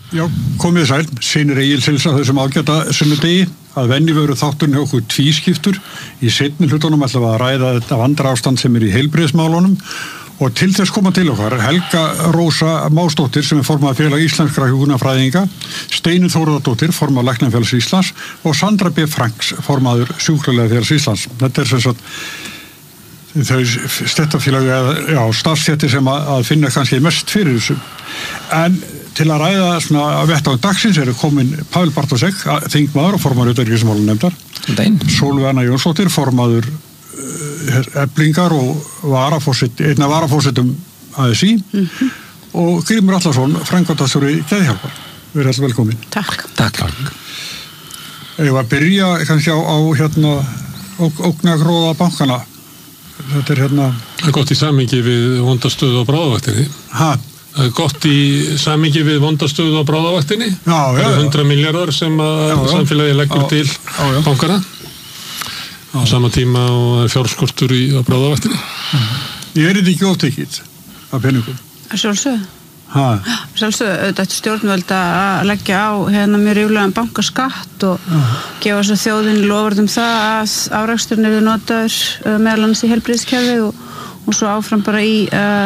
Já, komið sæl, Synir Egilssyns á þessum ágæta sunnudegi að venjuveru þátturinn hjá okkur tvískiptur. Í seinni hlutunum ætlum við að ræða þetta vandraástand sem í heilbrigðismálunum og til þess koma til okkar Helga Rósa Másdóttir sem formaður félag íslenskra hjúkrunarfræðinga, Steinunn Þórðardóttir formaður Læknafélags Íslands og Sandra B. Franks formaður Sjúkraliðafélags Íslands. Þetta sem sagt þau stéttarfélagi starfsstéttir sem að finna kannski mest fyrir þessu. En til að ræða svona vettvang dagsins eru komin Páll Bartósek, þingmaður og formaður utanríkismálanefndar, Sólveig Anna Jónsdóttir, formaður Eflingar og einn af varaforsetum ASÍ og Grímur Atlason, framkvæmdastjóri Geðhjálpar. Verið alltaf velkomin. Takk. Ég var að byrja kannski á ógnargróða bankana. Þetta er Það er gott í samhengi við vondastöðu á bráðavaktinni. Það er gott í samhengi við vondastöðu á bráðavaktinni. Það eru 100 milljarðar sem samfélagi leggur til bankana. Á sama tíma og fjárskortur á bráðavaktinni. Ég er þetta ekki ótekið af peningum. Sjálfsögðu. Þetta stjórnvöld að leggja á mjög ríflegan bankaskatt og gefa svo þjóðinni loforð það að afraksturinn eru notaður meðal annars í heilbrigðiskerfið og svo áfram bara í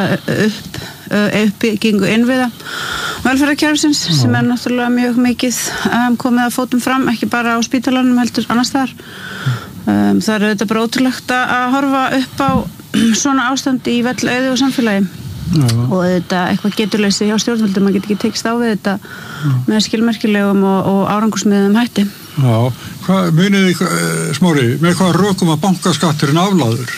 uppbyggingu innviða velferðarkerfisins sem er náttúrulega mjög mikið komið að fótum fram, ekki bara á spítalanum heldur annars þar. Það er þetta bara ótrúlegt að horfa upp á svona ástand í vellauðu og samfélagi. Og þetta eitthvað geturleysi hjá stjórnvöldum, maður getur ekki tekist á við þetta með skilmerkilegum og árangursmiðum hætti. Já, munið þið Smári, með hvað rökum að bankaskatturinn afláður?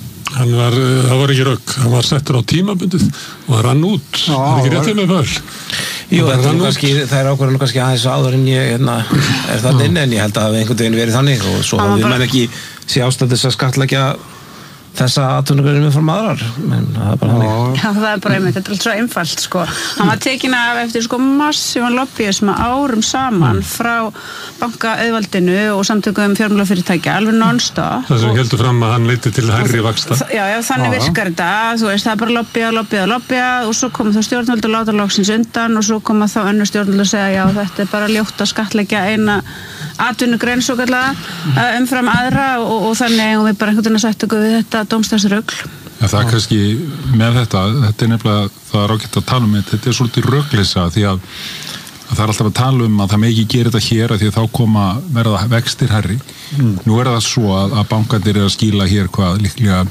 Það var ekki rök, hann var settur á tímabundið og það rann út. Það er ekki réttið með Páll. Jú, það er ákveðan kannski aðeins áður en ég er þannig inn, en ég held að það einhvern veginn verið þannig og svo hafði menn ekki sé ástæð þess að skattleggja þessa atvinnugreinum frá aðrar, menn það er bara þannig. Já, það er bara einmitt, þetta er alltaf svo einfalt, sko. Hann var tekinn af eftir, massívan lobbyism árum saman frá bankaauðvaldinu og samtökum fjármálafyrirtækja, alveg non-stop. Það sem heldur fram að hann leiti til hærri vaxta. Já, þannig virkar þetta, það er bara lobbya og svo koma þá stjórnvöld og láta loksins undan og svo koma þá önnur stjórnvöld og segja, já, þetta er bara ljótt að skattleggja eina atvinnugrein svo kallega umfram aðra og þannig eigum við bara einhvern veginn að sætta okkur við þetta dómsdagsrugl. Ja, það kannski með þetta er nefnilega, það er ágætt að tala um þetta er svolítið rugleysa því að það er alltaf að tala um að það megi gera þetta hér að því að þá verða vextir hærri. Nú er það svo að bankarnir eru að skila hér líklega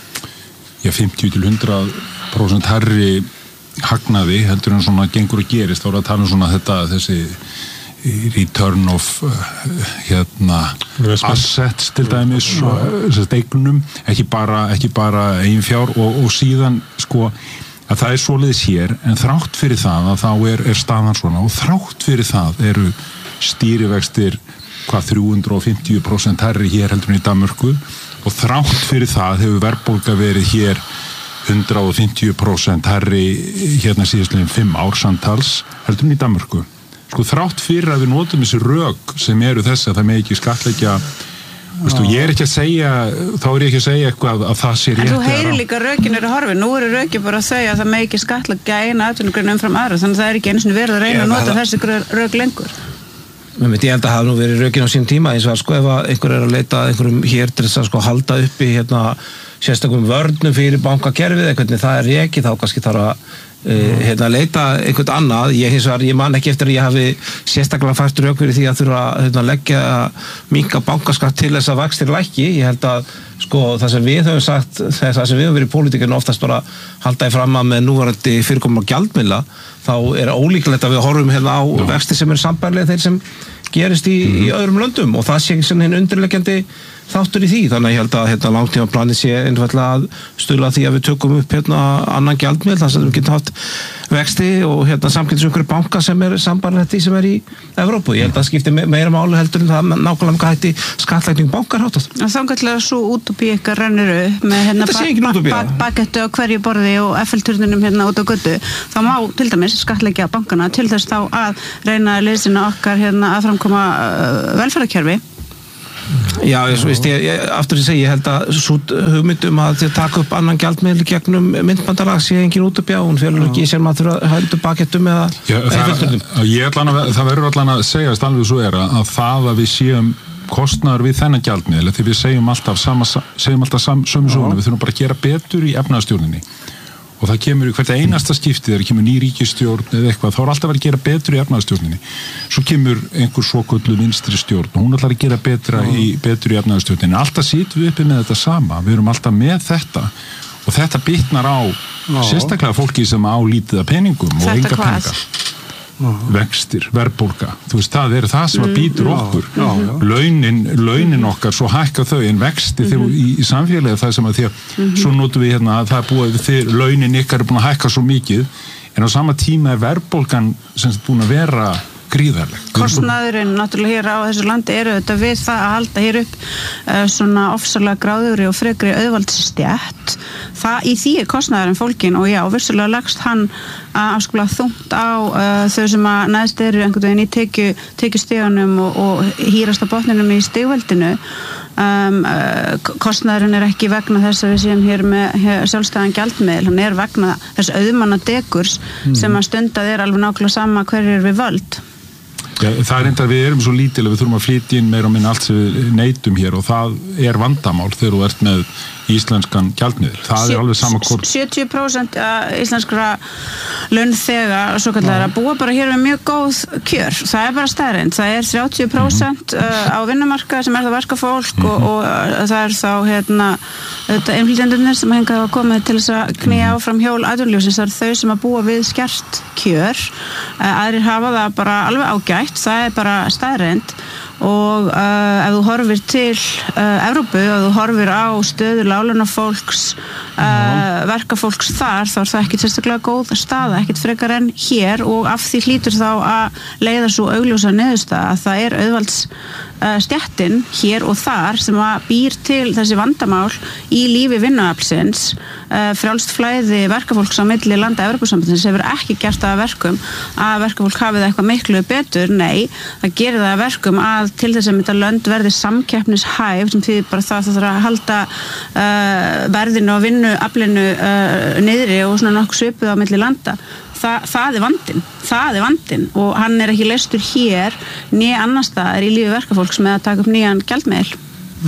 50-100% hærri hagnaði heldur en svona gengur og gerist. Þá er að tala um svona þessi return of assets til dæmis eignum, ekki bara eiginfjár og síðan sko að það er svoleiðis hér en þrátt fyrir það að þá er staðan svona og þrátt fyrir það eru stýrivextir 350% hærri hér heldur en í Danmörku og þrátt fyrir það hefur verðbólga verið hér 150% hærri síðastliðin 5 ár samtals heldur en í Danmörku. Sko þrátt fyrir að við notum þessi rök sem eru þess að það með ekki skattleggja ég er ekki að segja þá er ég ekki að segja eitthvað að það sé rétt. En þú heyrir líka rökin eru horfin, nú eru rökin bara að segja að það með ekki skattleggja eina atvinnugrein umfram aðra, þannig að það er ekki einu sinni verið að reyna að nota þessi rök lengur. Ég held að það hafi nú verið rökin á sín tíma eins og að ef einhver er að leita einhverjum hér til þess að halda uppi sérstakum vörnum fyrir bankakerfið hvernig það er ekki, þá kannski þarf að leita einhvern annað. Ég man ekki eftir að ég hafi sérstaklega fært rök fyrir því að þurfa að leggja minnka bankaskatt til þess að vextir lækki. Ég held að það sem við höfum sagt, það sem við höfum verið í pólitíkinni oftast bara haldaði fram að með núverandi fyrirkomulag gjaldmiðla, þá er ólíklegt að við horfum á vexti sem eru sambærilega þeir sem gerist í öðrum löndum og það sé hinn undirleggjandi þáttur í því, þannig að ég held að langtímaplanið sé einfaldlega að stuðla því að við tökum upp annan gjaldmiðil þar sem við getum haft vexti og samkvæmdisumhverju banka sem er sambærilegt því sem er í Evrópu. Ég held að það skipti meira máli heldur en það nákvæmlega hvað hætti skattlækning bankar hátast. Þannig svo útópía ykkar rennur upp með bakettu á hverju borði og Eiffel-turninum út á götu, þá má til dæmis skattleggja bankana til þess þá að reyna að liðsina okkar að framkoma velferðarkerfi Já, aftur að segja, ég held að svo hugmyndum að þið taka upp annan gjaldmiðil gegnum myntbandalag sé engin útubjá, hún felur ekki sem að þurfa að hældu bakettum eða það verður allan að segja alveg svo að það að við séum kostnaður við þennan gjaldmiðil því við segjum alltaf sömu söguna, við þurfum bara að gera betur í efnahagsstjórninni og það kemur í hvert einasta skipti þegar kemur ný ríkisstjórn eða eitthvað, þá alltaf verið að gera betur í efnahagsstjórninni. Svo kemur einhver svokölluð vinstri stjórn og hún ætlar að gera betur í efnahagsstjórninni. Alltaf sitjum við uppi með þetta sama, við erum alltaf með þetta og þetta bitnar á sérstaklega fólki sem á lítið af peningum og enga peninga. Vextir, verðbólga, þú veist, það er það sem að býtur okkur launin okkar, svo hækka þau en vexti þegar í samfélagi það sem að því að svo notum við hérna að það er búið þegar launin ykkar er búin að hækka svo mikið en á sama tíma er verðbólgan sem er búin að vera gríðarleg. Kostnaðurinn náttúrulega hér á þessu landi eru þetta við það að halda hér upp svona ofsalega gráðugri og frekri auðvaldsstjætt. Í því er kostnaðurinn fólkin og já, vissulega leggst hann afskaplega þungt á þau sem að neðst eru einhvern veginn í tekjustiganum og hýrast á botninum í stigveldinu. Kostnaðurinn er ekki vegna þess að við séum hér með sjálfstæðan gjaldmiðil, hann er vegna þess auðmanna dekurs sem að stundað er alveg nákvæmlega sama hverjir við völd. Ja, það er enda að við erum svo lítil að við þurfum að flytja inn meira og minna allt sem við neytum hér og það er vandamál þegar þú ert með íslenskan gjaldmiðil. Það er alveg sama hvort 70% íslenskra launþega svo kallar að búa bara hér með mjög góð kjör. Það er bara staðreynd. Það er 30% á vinnumarkaði sem er það verkafólk og það er þá innflytjendurnir sem hingað hafa komið til þess að knýja áfram hjól atvinnulífsins. Það er þau sem að búa við skert kjör. Aðrir hafa það bara alveg ágætt. Það er bara staðreynd. Og ef þú horfir til Evrópu og þú horfir á stöðu láglaunafólks verkafólks þar þá er það ekkert sérstaklega góð staða, ekkert frekar en hér og af því hlýtur þá að leiða svo augljósa niðurstaða að það er auðvaldsstéttin hér og þar sem að býr til þessi vandamál í lífi vinnuaflsins. Frjálst flæði verkafólks á milli landa Evrópusambandsins hefur ekki gert það að verkum að verkafólk hafið eitthvað miklu betur, nei, það gerir það að verkum að til þess að þetta lönd verði samkeppnishæf sem þýðir bara það þarf að halda verðinu og vinnuaflinu niðri og svona nokkuð svipuð á milli landa. Það er vandinn og hann er ekki leystur hér né annars staðar í lífi verkafólks með að taka upp nýjan gjaldmiðil.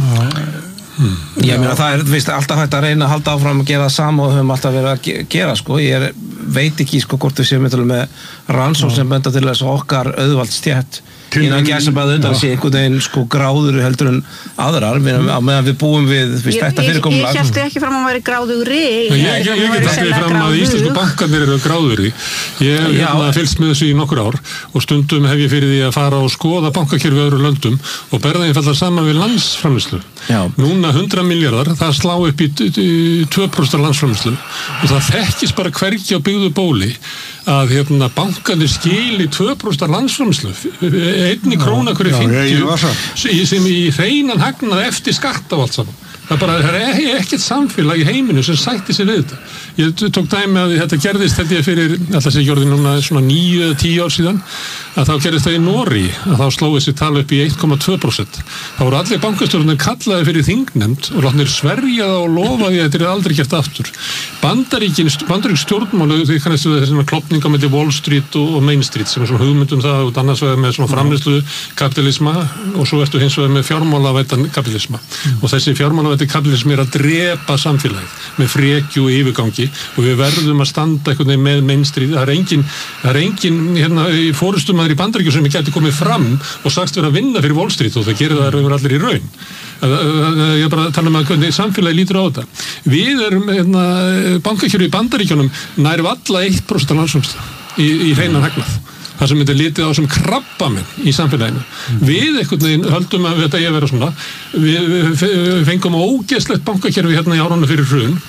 Ég meina það er alltaf hægt að reyna að halda áfram að gera það sama og höfum alltaf verið að gera sko. Ég veit ekki sko hvort við séum með rannsókn sem benda til þess að okkar auðvaldsstjætt innan gæsabæðu undan sé einhvern veginn sko gráður heldur en aðrar meðan við búum við þetta fyrirkomulag. Ég held ekki fram að vera gráðugri. Ég get ekki fram að íslensku bankarnir eru gráðugri. Ég hef fylgst með þessu í nokkur ár og stundum hef ég fyrir því að fara og skoða bankakerfi öðru löndum og berða einfallega saman við landsframleiðslu. Núna 100 milljarðar, það slá upp í 2% landsframleiðslu og það þekkist bara hvergi á byggðu bóli að bankarnir skili 2% landsframleiðslu, 1 króna hverju 50 sem í hreinan hagnað eftir skatt á allt saman. Það er ekkert samfélag í heiminu sem sætti sig við þetta. Ég tók dæmi að þetta gerðist held ég fyrir, alltaf sé gjörði núna svona 9-10 ár síðan, að þá gerðist það í Noregi, að þá slóði þessi tala upp í 1,2%. Það voru allir bankastjórnir kallaði fyrir þingnefnd og látnir sverja það og lofa því að þetta er aldrei gert aftur. Bandarík stjórnmálu, því kannast við þessina klopninga með Wall Street og Main Street sem er svona hugmyndum það út annars vegar með svona framleiðslu kapitalisma og svo ertu hins vegar með fjármálavætan kapitalisma. Og þessi fjármálavæti kapitalismi er að drepa samfélagið með frekju og yfirgangi og við verðum að standa einhvern veginn með Main Street. Það er engin forystumæður í Bandaríkjum sem gæti komið fram og sagst vera að vinna fyrir Wall Street og það gerir það yfir allir í raun. Ég er bara að tala um að hvernig samfélagi lítur á þetta. Við erum bankakerfi í Bandaríkjunum nær valla 1% landsframleiðslu í hreinan hagnað. Það sem þetta er litið á sem krabbamenn í samfélaginu. Við einhvern veginn höldum að þetta ég vera svona. Við fengum ógeðslegt bankakerfi í árunum fyrir hrun.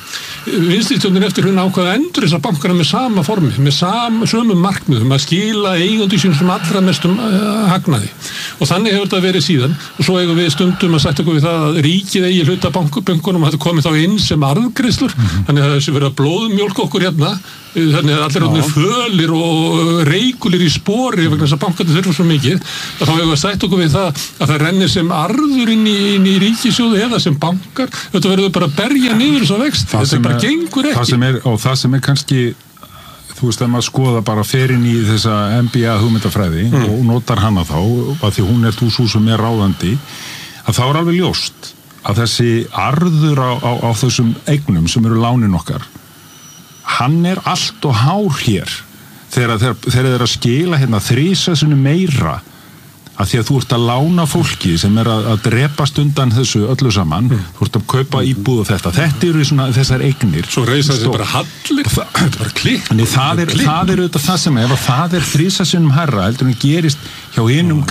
vinstri-stjórnin eftir hún ákvaða endur þessa bankana með sama formi, með sömu markmiðum að skila eigendur sínum sem allra mestum hagnaði. Og þannig hefur þetta verið síðan og svo eigum við stundum að sætta okkur við það að ríkið eigi hluta bönkunum að þetta komið þá inn sem arðgreiðslur, þannig að þessi verið að blóðmjólka okkur hérna, þannig að allir orðnir fölir og reikulir í spori vegna þess að bankarnir þurfa svo mikið að þá hefur við sætt okkur við það að það rennir sem arður inn í ríkissjóðu eða sem bankar, þetta verður bara að berja niður þess að vext, þetta bara gengur ekki. Það sem er kannski, þú veist, að maður skoða bara fer inn í þessa MBA hugmyndafræði og notar hana þá, að því hún er þú svo sem er ráðandi, að þá er alveg ljóst að þessi arður á þessum eignum sem eru lánin okkar, hann er allt og hár hér þegar þeir eru að skila hérna 3 sinnum meira að því að þú ert að lána fólki sem er að drepast undan þessu öllu saman, þú ert að kaupa íbúð og þetta eru svona þessar eignir. Svo reisa þessi bara hallir, þetta er bara klikk. Það er auðvitað það sem ef það er 3 sinnum hærra heldur en gerist hjá hinum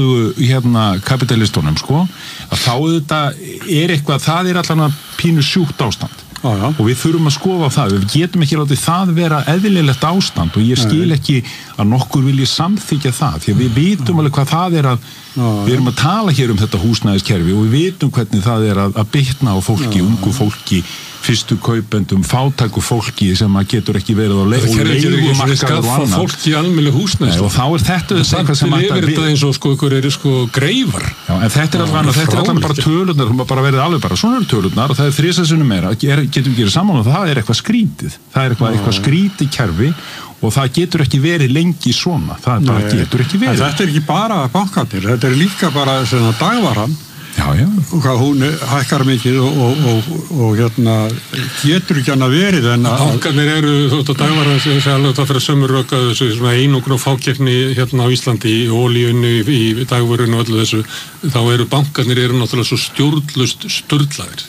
gráðu kapitalistunum, sko, að þá auðvitað er eitthvað, það er allan að pínu sjúkt ástand. Og við þurfum að skoða það, við getum ekki látið það vera eðlilegt ástand og ég skil ekki að nokkur vilji samþykja það því að við vitum alveg hvað það er við erum að tala hér um þetta húsnæðiskerfi og við vitum hvernig það er að bitna á fólki, ungu fólki, fyrstu kaupendum, fátæku fólki sem að getur ekki verið á leigumarkaður og annað. Fólki í almennileg húsnæði. Og þá er þetta eitthvað sem að þetta eins og ykkur eru greifar. Já, en þetta er alveg bara tölurnar, það bara verið alveg bara svona tölurnar og það er 3 sinnum meira, getum við gerið saman og það er eitthvað skrítið. Það er eitthvað skrítið kerfi og það getur ekki verið lengi svona. Það bara getur ekki verið. Þetta er ekki bara bankarnir, þetta er líka bara dagvaran. Já. Og hvað hún hækkar mikið og hérna getur ekki hann að verið en að... Bankarnir eru þótt að dagvaran sem sé alveg það fyrir sömur röka þessu svona einokn og fákeppni hérna á Íslandi í olíunni, í dagvörunni og öllu þessu, þá eru bankarnir náttúrulega svo stjórnlaust sturlaðir.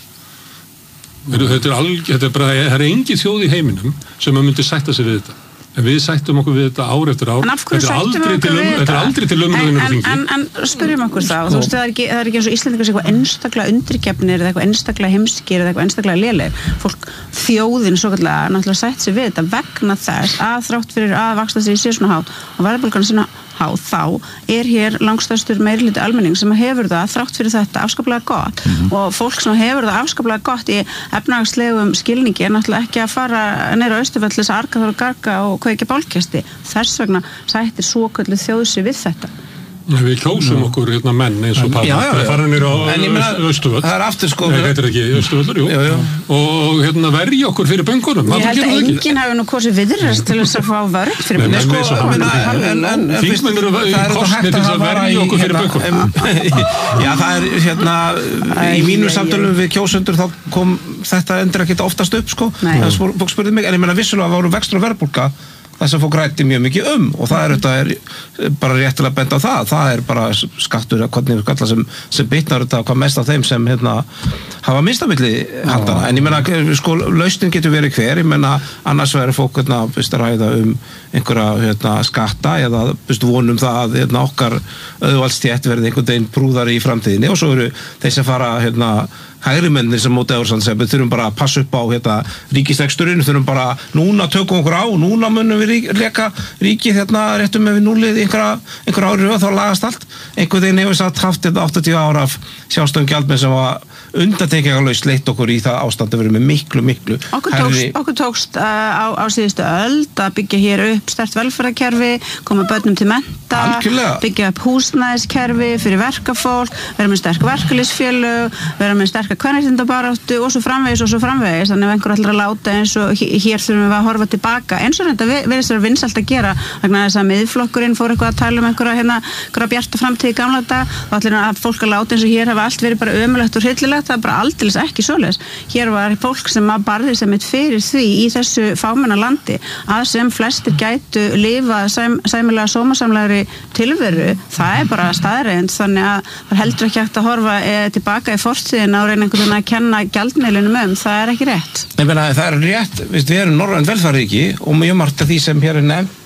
Það er engin þjóð í heiminum sem myndi sætta sig við þetta. En við sættum okkur við þetta ár eftir ár. En af hverju sættum við okkur við þetta? Þetta er aldrei til umræðinu á þingi. En spyrjum okkur það. Þú veist, það er ekki eins og Íslendingar sé eitthvað einstaklega undirgefnir eða eitthvað einstaklega heimskir eða eitthvað einstaklega lélegir. Fólk, þjóðin svokallega náttúrulega sætt sig við þetta vegna þess að þrátt fyrir að vaxtastigið sé svona hátt og verðbólgan svona há, þá er hér langstærstur meirihluti almenning sem hefur það þrátt fyrir þetta afskaplega gott og fólk sem hefur það afskaplega gott í efnahagslegum skilningi er náttúrulega ekki að fara neyra á Austurvöll til þess að arga þar og garga og kveikja bálkesti. Þess vegna sættir svokölluð þjóðsig við þetta. Við kjósum okkur hérna menn eins og Páll að fara nýra á Austurvöll. Það er aftur sko. Nei, þetta er ekki Austurvöllur, jú. Og hérna verja okkur fyrir bönkunum. Ég held að enginn hafi nú kosið Viðreisn til þess að fá vörð fyrir bönkunum. Þingmenn eru kosnir til þess að verja okkur fyrir bönkunum. Já, það er hérna í mínu samtölum við kjósendur þá kom þetta endur ekki oftast upp sko. Fólk spurði mig, en ég meina vissulega voru vextur og verðbólga það sem fólk rætti mjög mikið og það er bara réttilega að benda á það er bara skattur sem bitnar þetta hvað mest á þeim sem hafa minnst á milli handana, en ég meina sko lausnin getur verið hver, ég meina annars verður fólk að ræða einhverja skatta eða vonum það að okkar auðvaldstétt verði einhvern veginn brúðari í framtíðinni og svo eru þeir sem fara hægri mennir sem móti Evrópusambandið sem þurfum bara að passa upp á ríkisreksturinn, þurfum bara núna tökum okkur á, núna munum við leka ríkið réttum við núlið einhver ári og þá lagast allt. Einhvern veginn hefur satt haft 80 ára af sjálfstöðum gjaldmenn sem var undantekningarlaust leitt okkur í það ástandi verið með miklu Okkur tókst á síðustu öld að byggja hér upp sterkt velferðarkerfi, koma börnum til mennta, byggja upp húsnæðiskerfi fyrir verkafólk, vera með sterk verkalýðsfélög, vera með sterka kvenréttindabaráttu og svo framvegis, þannig að einhver ætlar að láta eins og hér þurfum við að horfa tilbaka eins og þetta verðist vera vinsælt að gera vegna þess að miðflokkurinn fór eitthvað að tala um einhverja bjarta framtíð í gamla dag og allir að fólk að láta eins og hér hafa allt verið bara ömurlegt og hryllilegt, það er bara aldeilis ekki svoleiðis. Hér var fólk sem að barði sem eitt fyrir því í þessu fámenna landi að sem flestir gætu lifa sæmilega sómasamlegri tilveru, það er bara staðreynd, þannig að það heldur ekki hægt að horfa tilbaka í fortíðina og reyna einhvern veginn að kenna gjaldmiðlunum það er ekki rétt. Nei, það er rétt, við erum norrænt velferðarríki og mjög margt af því sem hér er nefnt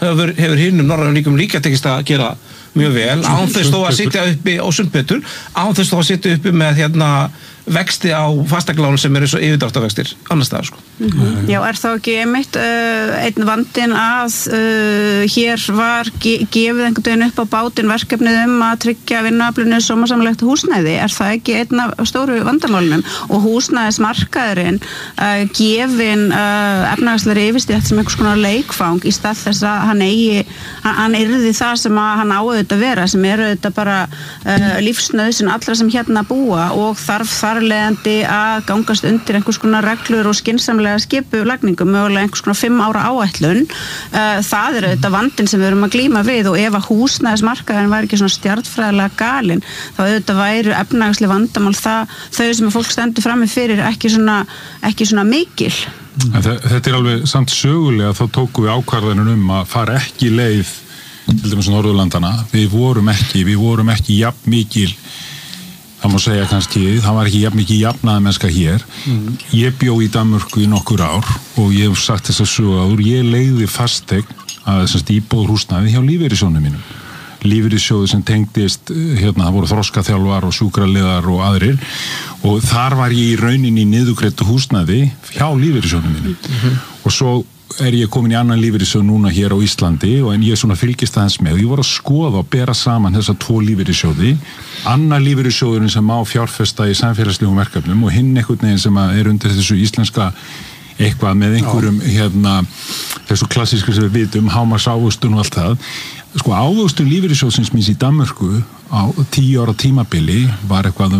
hefur hinum norrænum ríkjum líka tekist að gera mjög vel, án þess þó að sitja uppi á Sundbetur, án þess þó að sitja uppi með vexti á fasteignalánu sem eru svo yfirdráttarvextir annars staðar sko. Já, þá ekki einmitt einn vandinn að hér var gefið einhvern veginn upp á bátinn verkefnið að tryggja vinnuaflinu sómasamlegt húsnæði, það ekki einn af stóru vandamálunum og húsnæðismarkaðurinn gefin efnahagslegri yfirstétt sem einhvers konar leikfang í stað þess að hann yrði það sem hann á auðvitað að vera, sem eru auðvitað bara lífsnauðsyn allra sem hérna búa og þarf þarlegandi að gangast undir einhvers konar reglur og skynsamlega skipulagningu, mögulega einhvers konar 5 ára áætlun. Það er auðvitað vandinn sem við erum að glíma við og ef að húsnæðismarkaðurinn væri ekki svona stjarnfræðilega galinn, þá auðvitað væru efnahagsleg vandamál þau sem fólk stendur frammi fyrir ekki svona mikil. Þetta alveg samt sögulega, þá tókum við ákvarðanum að fara ekki leið til dæmis Norðurlandana. Við vorum ekki jafn mikil, það má segja kannski, það var ekki jafn mikið jafnaðarmennska hér. Ég bjó í Danmörku í nokkur ár og ég hef sagt þess að sögu áður, ég leigði fasteign að íbúðarhúsnæði hjá lífeyrissjóðnum mínum. Lífeyrissjóði sem tengdist, það voru þroskaþjálfar og sjúkraliðar og aðrir og þar var ég í rauninni niðurgreiddu húsnæði hjá lífeyrissjóðnum mínum. Og svo ég komin í annan lífeyrissjóð núna hér á Íslandi en ég fylgist aðeins með og ég var að skoða og bera saman þessa 2 lífeyrissjóði, annar lífeyrissjóðurinn sem á fjárfesta í samfélagslegum verkefnum og hinn einhvern veginn sem undir þessu íslenska eitthvað með einhverjum þessu klassísku sem við vitum, hámarksávöxtun og allt það. Sko ávöxtun lífeyrissjóðsins míns í Danmörku á 10 ára tímabili var eitthvað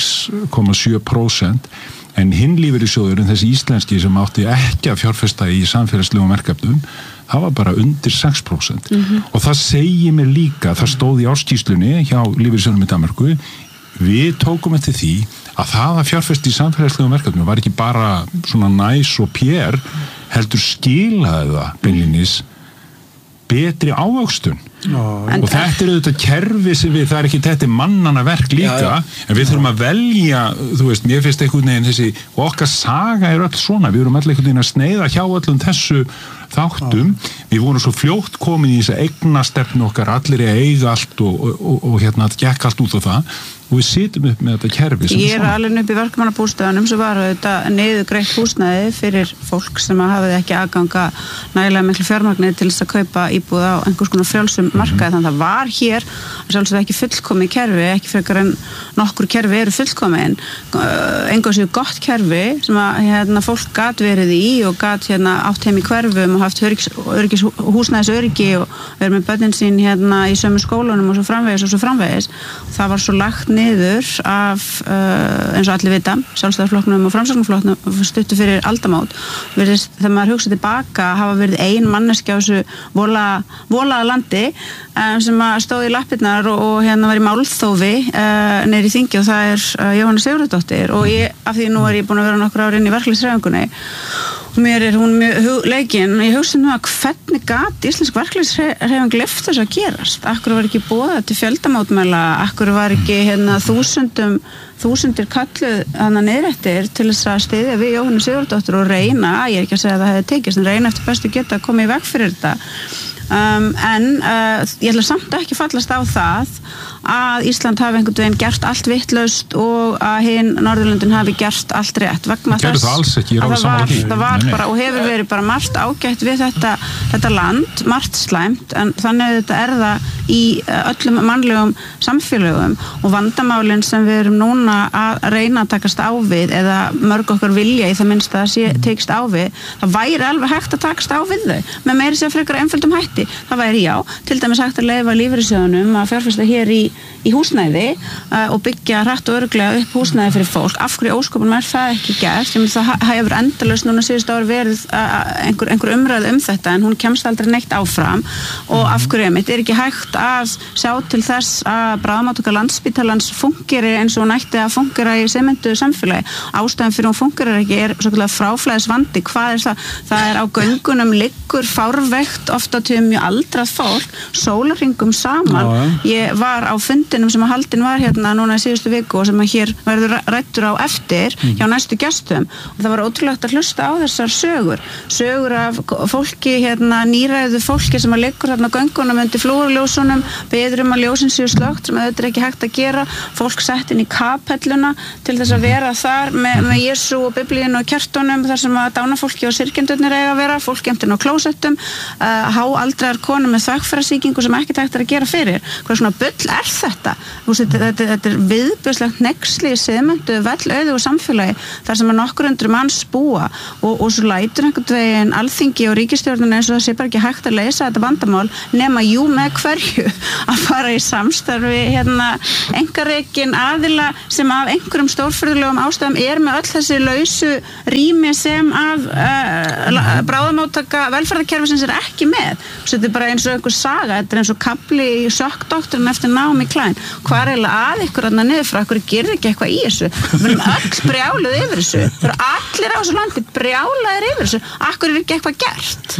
6,7%. En hinn lífeyrissjóðurinn, þessi íslenski sem átti ekki að fjárfesta í samfélagslegum verkefnum, það var bara undir 6%. Og það segir mér líka, það stóð í ársskýrslunni hjá lífeyrissjóðnum í Danmörku, við tókum eftir því að það að fjárfesta í samfélagslegum verkefnum var ekki bara svona næs og pér, heldur skilaði það beinlínis betri ávöxtun. Og þetta auðvitað kerfi sem það ekki þetta mannanna verk líka, en við þurfum að velja, mér finnst einhvern veginn þessi, og okkar saga öll svona, við erum allir einhvern veginn að sneiða hjá öllum þessu þáttum, við vorum svo fljótt komin í þessa eignastefnu okkar, allir að eiga allt og það gekk allt út á það, og við sitjum upp með þetta kerfi. Ég alveg upp í verkamannabústöðunum sem var þetta niðurgreitt húsnæði fyrir fólk sem hafði ekki aðganga nægilega miklu fjármagni til þess að kaupa íbúð á einhvers konar frjálsum markaði, þannig að það var hér sjálfsögðu ekki fullkomið kerfi, ekki frekar en nokkur kerfi eru fullkomin, engu séu gott kerfi sem að fólk gat verið í og gat átt heim í hverfum og haft húsnæðisöryggi og verið með börnin sín í sömu skólunum og svo framvegis. Það var svo lagt niður af, eins og allir vita, Sjálfstæðisflokknum og Framsóknarflokknum stuttu fyrir aldamót. Þegar maður hugsa tilbaka hafa verið ein manneskja á þessu volaða landi sem stóð í lappirnar og var í málþófi niður í þingi og það Jóhanna Sigurðardóttir og af því nú ég búin að vera nokkur ár inn í verkalýðshreyfingunni og mér hún mjög leikinn og ég hugsa nú að hvernig gat íslensk verkalýðshreyfing leyft þess að gerast? Akkur var ekki boðað til fjöldamótmæla, akkur var ekki þúsundir kalluð niðrettir til þess að styðja við Jóhannu Sigurðardóttur og reyna, ég er ekki að segja að það hefði tekist, en reyna eftir bestu geta að koma í veg fyrir þetta. Ég ætla samt ekki fallast á það að Ísland hafi einhvern veginn gert allt vitlaust og að hinn Norðurlöndin hafi gert allt rétt vegna þess að það var bara og hefur verið bara margt ágætt við þetta land, margt slæmt en þannig þetta það í öllum mannlegum samfélögum og vandamálin sem við erum núna að reyna að takast á við eða mörg okkar vilja í það minnst að það tekst á við, það væri alveg hægt að takast á við þau, með meiri sér frekar einföldum hætti, það væri til dæmis hægt að leyfa lífeyrissjóðunum að fjárfesta hér í húsnæði og byggja hratt og örugglega upp húsnæði fyrir fólk. Af hverju óskopunum það ekki gert? Það hefur endalaust núna síðustu ári verið einhver umræðu þetta en hún kemst aldrei neitt áfram og af hverju ekki hægt að sjá til þess að bráðamóttaka Landspítalans fungeri eins og hún ætti að fungera í sementu samfélagi. Ástæðan fyrir hún fungerir ekki svokallaður fráflæðisvandi. Hvað það? Það á göngunum liggur fárveikt oft á tíðum mjög aldrað fólk sólarhringum saman. Ég var á fundinum sem að haldin var hérna núna í síðustu viku og sem að hér verður ræddur á eftir hjá næstu gestum og það var ótrúlegt að hlusta á þessar sögur af fólki hérna nýræðu fólki sem að liggur hérna göngunum undir flúorljósunum, beður að ljósin séu slökkt sem þetta ekki hægt að gera, fólk sett inn í kapelluna til þess að vera þar með Jesú og Biblíinu og kertunum þar sem að dánafólki og syrgjendurnir eiga að vera, fólk gemt inn á klósettum, háaldrar konur með þvagfærasýkingu sem ekki hægt að gera fyrir. Hvað svona bull er þetta? Þetta er viðbjóðslegt hneyksli í siðmenntu, vellauðugu samfélagi þar sem að nokkur hundruð manns búa og svo lætur einhvern veginn Alþingi og ríkisstjórnin eins og það sé bara ekki hægt að leysa þetta vandamál nema með hverju að fara í samstarfi hérna einkarekin aðila sem af einhverjum stórfurðulegum ástæðum með öll þessi lausu rými sem af bráðamóttaka velferðarkerfisins ekki með. Þetta er bara eins og einhver saga, þetta er eins og kafli í sjokkdoktorinn eftir Naomi Klein. Hvað er eiginlega að ykkur þarna niður frá, ykkur gerir ekki eitthvað í þessu? Við erum öll brjáluð yfir þessu. Það eru allir á þessu landi brjálaðir yfir þessu. Akkur er ekki eitthvað gert?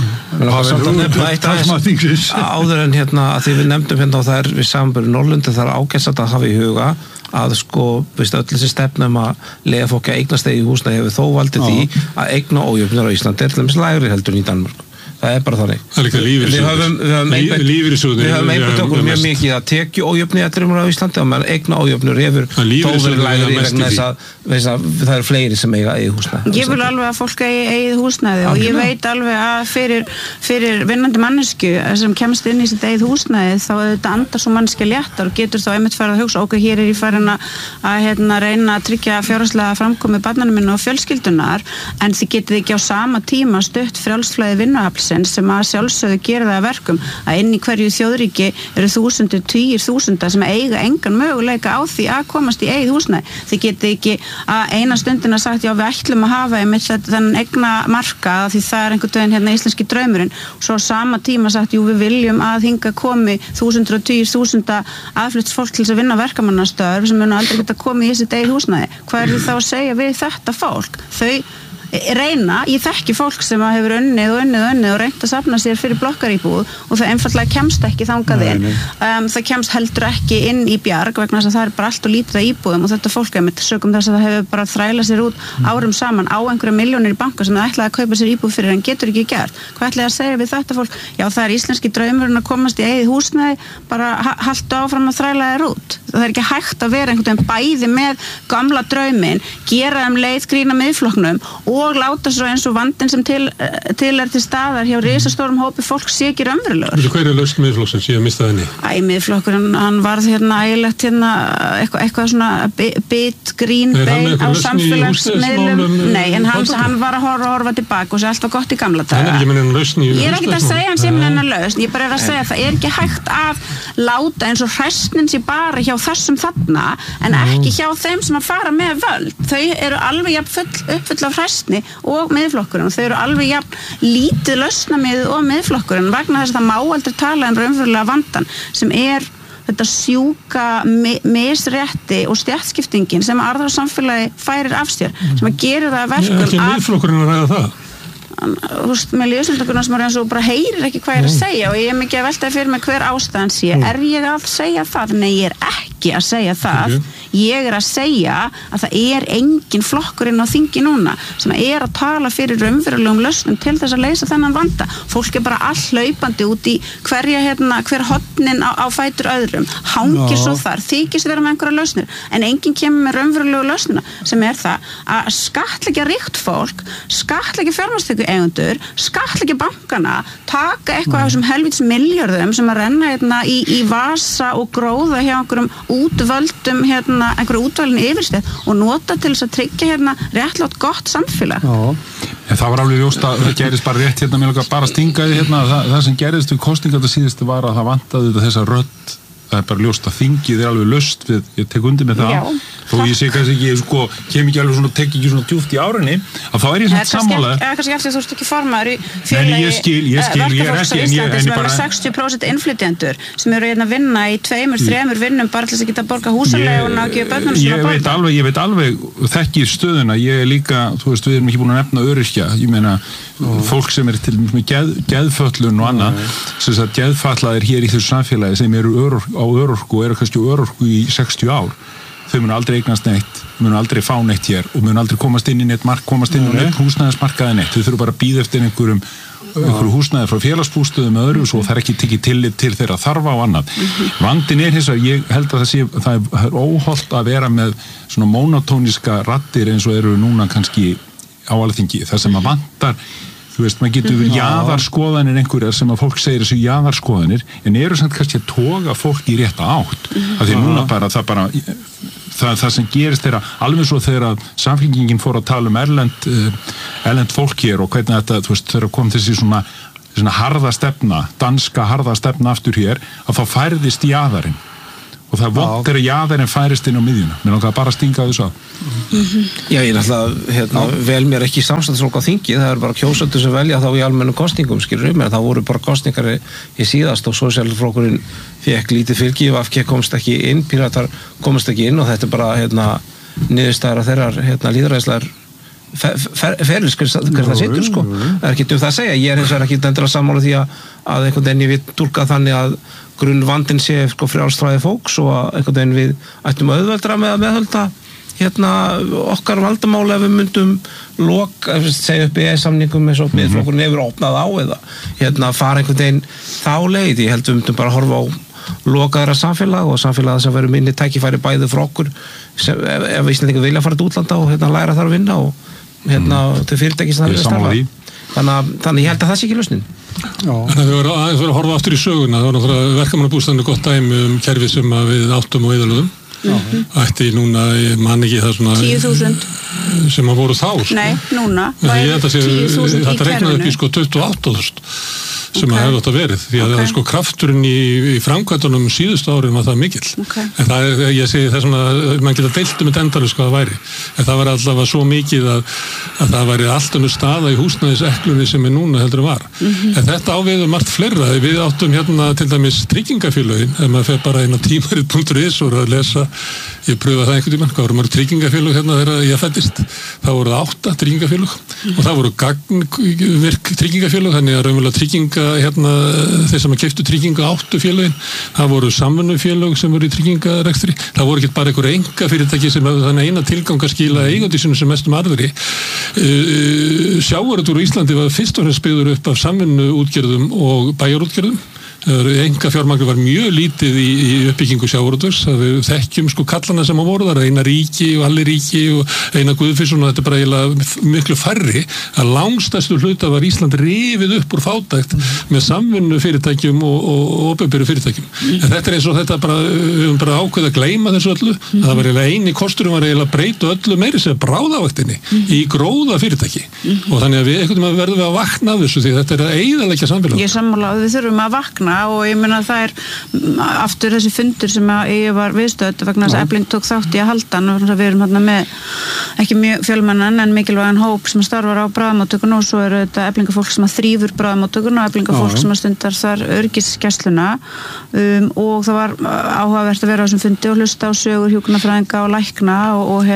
Áður en hérna að því við nefndum hérna og það er við samanböru Norrlundi, það er ágætt að hafa í huga að öll þessi stefnum að lega fólki að eignast í húsnæði hefur þó valdið því að eigna ójöfnur á Íslandi til dæmis lægri heldur en í Danmörku. Það er bara þannig. Það er líka lífeyrissjóðir. Við höfum einbeitt okkur mjög mikið að tekju ójöfnuði á Íslandi og meðan eigna ójöfnur hefur þó verið lægri vegna þess að það eru fleiri sem eiga eigið húsnæði. Ég vil alveg að fólk eigi eigið húsnæði og ég veit alveg að fyrir vinnandi mannesku sem kemst inn í sitt eigið húsnæði þá þetta andar svo manneskja léttar og getur þá einmitt farið að hugsa ok, hér er ég farin að reyna að tryggja fjárhagslega framkomu barnanna minna og fjölskyldunar en þið getið ekki á sama tíma stutt frjálsflæði vinnuafls sem að sjálfsögðu gera það að verkum að inn í hverju þjóðríki eru þúsundir, tugir þúsunda sem eiga engan möguleika á því að komast í eigið húsnæði. Þið geti ekki að eina stundina sagt já við ætlum að hafa einmitt þennan eigna markað því það er einhvern veginn hérna íslenski draumurinn og svo á sama tíma sagt jú við viljum að hinga komi þúsundir og tugir þúsunda aðflutts fólk til þess að vinna verkamannastörf sem munu aldrei geta komið í sitt eigið húsnæði. Hvað er þá að segja við þetta fólk? Ég þekki fólk sem hefur unnið og reynt að safna sér fyrir blokkaríbúð og það einfaldlega kemst ekki þangað inn. Það kemst heldur ekki inn í bjarg vegna þess að það er bara allt og lítið að íbúðum og þetta fólk einmitt sögum þess að það hefur bara þrælað sér út árum saman á einhverja milljónir í banka sem það ætlaði að kaupa sér íbúð fyrir en getur ekki gert. Hvað ætlaði að segja við þetta fólk? Já, það er íslenski draumurinn að komast í eigið húsnæði, bara haltu áfram að þræla þér út. Það er ekki hægt að vera einhvern veginn bæði með gamla drauminn, gera leið grína Miðflokknum og láta svo eins og vandinn sem til er til staðar hjá risastórum hópi fólk sé ekki raunverulegur. Hver er lausn Miðflokksins síðan mistaði henni? Miðflokkurinn, hann varð ægilegt eitthvað svona grín bein á samfélagsmiðlum. Nei, en hann var að horfa tilbaka og sé allt var gott í gamla daga. Hann er ekki með hennar lausn í Ég er ekki að segja hann sé með hennar lausn, ég bara er að segja að það er ekki hægt að láta eins og hræsnin sé bara hjá þessum þarna en ekki hjá þeim sem að fara með völd. Þau eru alveg uppfull af hræsni og Miðflokkurinn og þau eru alveg jafn lítið lausnamiðið og Miðflokkurinn vegna þess að það má aldrei tala raunverulega vandan sem er þetta sjúka misrétti og stéttskiptingin sem aðra samfélagi færir af sér sem að gera það að verkum Ekki Miðflokkurinn að ræða það? Með lýsendurna sem er eins og bara heyrir ekki hvað ég er að segja og ég er mikið að velta fyrir mig hver ástæðan sé. Er ég að segja það? Nei, ég er ekki að segja það. Ég er að segja að það er engin flokkurinn á þingi núna sem er að tala fyrir raunverulegum lausnum til þess að leysa þennan vanda. Fólk er bara all hlaupandi út í hver hornin á fætur öðrum. Hangir svo þar, þykist vera með einhverja lausnir en enginn kemur með raunverulegu lausnina sem er það að skattleggja ríkt fólk, skattleggja fjármagnstekju eigendur, skattleggja bankana, taka eitthvað af þessum helvítis milljörðum sem að renna í vasa og gróða hjá einhverjum útvöldum einhverju útvalinu yfirstétt og nota til þess að tryggja réttlátt gott samfélag. Það var alveg ljóst að það gerist bara rétt mér langar bara stingaði það sem gerist við kosningar síðustu var að það vantaði þessa rödd. Það er bara ljóst að þingið er alveg laust við, ég tek undir með það þó ég sé kannski ekki, sko, kem ekki alveg svona, tek ekki svona djúpt í árinni, að þá ég samt sammála. Kannski eftir þú ert ekki formaður í félagi verkafólks á Íslandi sem eru 60% innflytjendur sem eru að vinna í 2-3 vinnum bara til þess að geta borga húsaleguna og gefa börnum svona borga. Ég veit alveg þekkir stöðuna, ég er líka, þú veist, við erum ekki búin að nefna öryrkja, ég meina fólk sem er til geðföllun og annað, sem sagt geðfallaðir hér í þessu samfélagi sem eru á örorku og eru kannski örorku í 60 ár, þau munu aldrei eignast neitt, munu aldrei fá neitt hér og munu aldrei komast inn í neitt húsnæðismarkaði neitt, þau þurfa bara að bíða eftir einhverju húsnæði frá félagsbústöðum og öðru og það er ekki tekið tillit til þeirra þarfa og annað. Vandinn er hins vegar, ég held að það er óhollt að vera með svona mónotóniska raddir eins og eru núna kannski á Alþingi, það sem að vantar, þú veist, maður getur jaðarskoðanir einhverjar sem að fólk segir þessu jaðarskoðanir, en eru samt kannski að toga fólk í rétta átt, af því núna bara það sem gerist þeirra, alveg svo þegar Samfylkingin fór að tala erlend fólk hér og hvernig þetta, þú veist, þegar kom þessi svona harða stefna, danska harða stefna aftur hér, að þá færðist jaðarinn. Og það vont er að jaðarinn færist inn á miðjuna. Mér langar bara að stinga þessu á. Já, ég náttúrulega vel mér ekki samstæðsfólk á þingi, það er bara kjósendur sem velja þá í almennum kosningum, skilur mér, það voru bara kosningar í síðast og sósíalflokkurinn fékk lítið fylgi, VFK komst ekki inn, Píratar komst ekki inn og þetta er bara niðurstaðar af þeirrar lýðræðislegar ferlis hver það situr, sko. Það er ekki það að segja, ég er hins vegar ekki endilega sammála því að einhvern veginn ég vil túlka þannig að grunnvandinn sé frjálsræði fólks og að einhvern veginn við ættum auðveldra með að meðhölda okkar valdamála ef við myndum segja upp EES-samningum eins og miðflokkurinn hefur opnað á eða fara einhvern veginn þá leið. Ég held við myndum bara horfa á lokaðra samfélag og samfélag sem verður minni tækifæri bæði frá okkur ef Íslendingar vilja fara til útlanda og læra þar að vinna og til fyrirtæki sem það vilja starfa. Þannig ég held að það sé ekki lausnin. En að við verðum að horfa aftur í söguna, það var náttúrulega verkamannabústaðinu gott dæmi kerfi sem við áttum og eðalöðum. Ætti núna, ég man ekki það svona 10.000 sem að voru þá. Nei, núna. Þetta reiknaði upp í 28.000 sem að hefði átt að verið, því að krafturinn í framkvæmdunum síðustu árin var það mikill. En það er, ég segi þess að mann geta deilt með endalaust hvað það væri. En það var allavega svo mikið að það væri allt önnur staða í húsnæðiseklunni sem er núna heldur en var. En þetta áviður margt fleira. Við áttum til dæmis tryggingafélögin, ef maður fer bara inn á tímarit.is og að lesa, ég pröfa það einhvern tímann, hvað voru margt tryggingafélög þegar ég fæddist. Það voru 8 tryggingafélög og það voru gagnvirk tryggingafélög, þannig að raunverulega þeir sem að keyptu trygginga 8 félögin, það voru samvinnufélög sem voru í tryggingarekstri, það voru ekki bara einhver einkafyrirtæki sem hefði þannig eina tilgang að skila eigandi sinu sem mestum arðri. Sjávarútvegur í Íslandi var fyrst og fremst byggður upp af samvinnuútgerðum og bæjarútgerðum. Einkafjármagn var mjög lítið í uppbyggingu sjávarútvegs, við þekkjum kallana sem að voru þar, Einar Ríki og Alli Ríki og Einar Guðfinnsson, og þetta er bara eiginlega miklu færri, að langstærstu hluta var Ísland rifið upp úr fátækt með samvinnu fyrirtækjum og opinberu fyrirtækjum. En þetta er eins og þetta bara, við höfum bara ákveð að gleyma þessu öllu, að það var eiginlega eini kosturum var eiginlega breyta öllu meiri sem bráðavaktinni í gróða fyrirtæki. Og þannig að við einhvern veginn verðum við að vakna af þessu því þetta er að eyðileggja samfélag. Ég sammála að við þurfum að vakna og ég meina það er aftur þessi fundur sem ég var viðstödd vegna þess að Efling tók þátt í að halda hann og við erum hérna með ekki mjög fjölmennan en mikilvægan hóp sem starfar á bráðamóttökun og svo eru þetta eflingafólk sem að þrýfur bráðamóttökun og eflingafólk sem að stundar þar öryggisgæsluna og það var áhugavert að vera á þessum fundi og hlusta á sögur hjúkrunarfræðinga og lækna og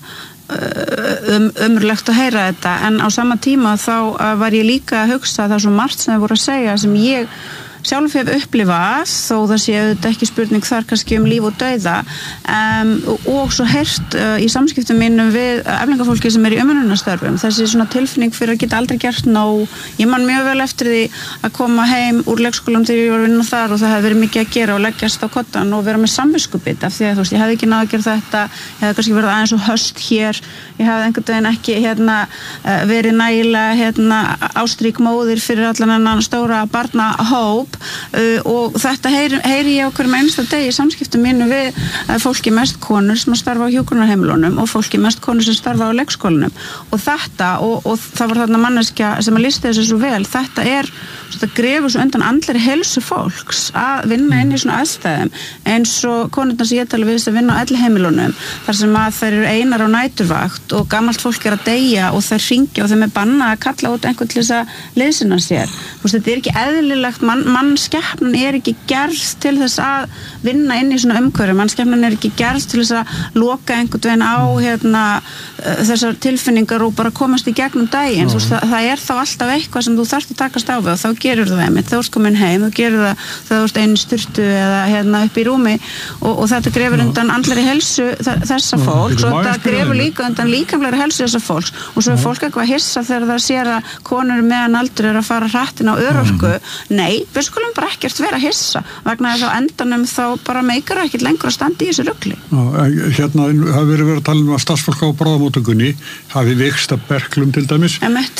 ömurlegt að heyra þetta en á sama tíma þá var ég líka að hugsa það svo margt sem þau voru að segja sem ég sjálf hef upplifað þó það sé auðvitað ekki spurning þar kannski líf og dauða og svo heyrt í samskiptum mínum við eflingafólki sem er í umönnunarstörfum þessi svona tilfinning fyrir að geta aldrei gert nóg ég man mjög vel eftir því að koma heim úr leikskólanum þegar ég var að vinna þar og það hefði verið mikið að gera og leggjast á koddan og vera með samviskubit af því að þú veist ég hefði ekki náð að gera þetta ég hefði kannski verið aðeins og höst hér ég hefði einhvern veginn ekki verið nægilega ástrík móðir fyrir allan annan stóra barnahóp og þetta heyri ég á hverjum einasta degi í samskiptum mínu við fólki mest konur sem að starfa á hjúkrunarheimilunum og fólki mest konur sem starfa á leikskólanum og þetta og það var þarna manneskja sem að lýsti þessu svo vel þetta er það grefur svo undan andlegri heilsu fólks að vinna inn í svona aðstæðum eins og konurnar sem ég tala við að vinna á elliheimilunum þar sem að þær eru einar á næturvakt og gamalt fólk að deyja og þær hringja og þeim bannað að kalla út einhvern til þess að liðsinna sér. Þetta ekki eðlilegt, mannskepnan ekki gerð til þess að vinna inn í svona umhverfi, mannskepnan ekki gerð til þess að loka einhvern veginn á þessar tilfinningar og bara komast í gegnum daginn. Það þá alltaf eitthvað sem þú þarft að takast á við og þá gerur þú þeim, þá ert komin heim, þú gerur það þegar þú ert einu sturtu eða upp í rúmi og þetta grefur undan andlegri heilsu þessa fólks og þetta grefur líka undan líkamlegri heilsu þessa fólks og svo fólk eitthvað hissa þegar það sér að konur meðan aldur að fara hrattin á örorku. Nei, við skulum bara ekkert vera hissa vegna þess að endanum þá bara meikar ekkert lengur að standa í þessu rugli. Hérna hafi verið að tala að starfsfólk á bráðamóttökunni hafi veikst að berklum til dæmis.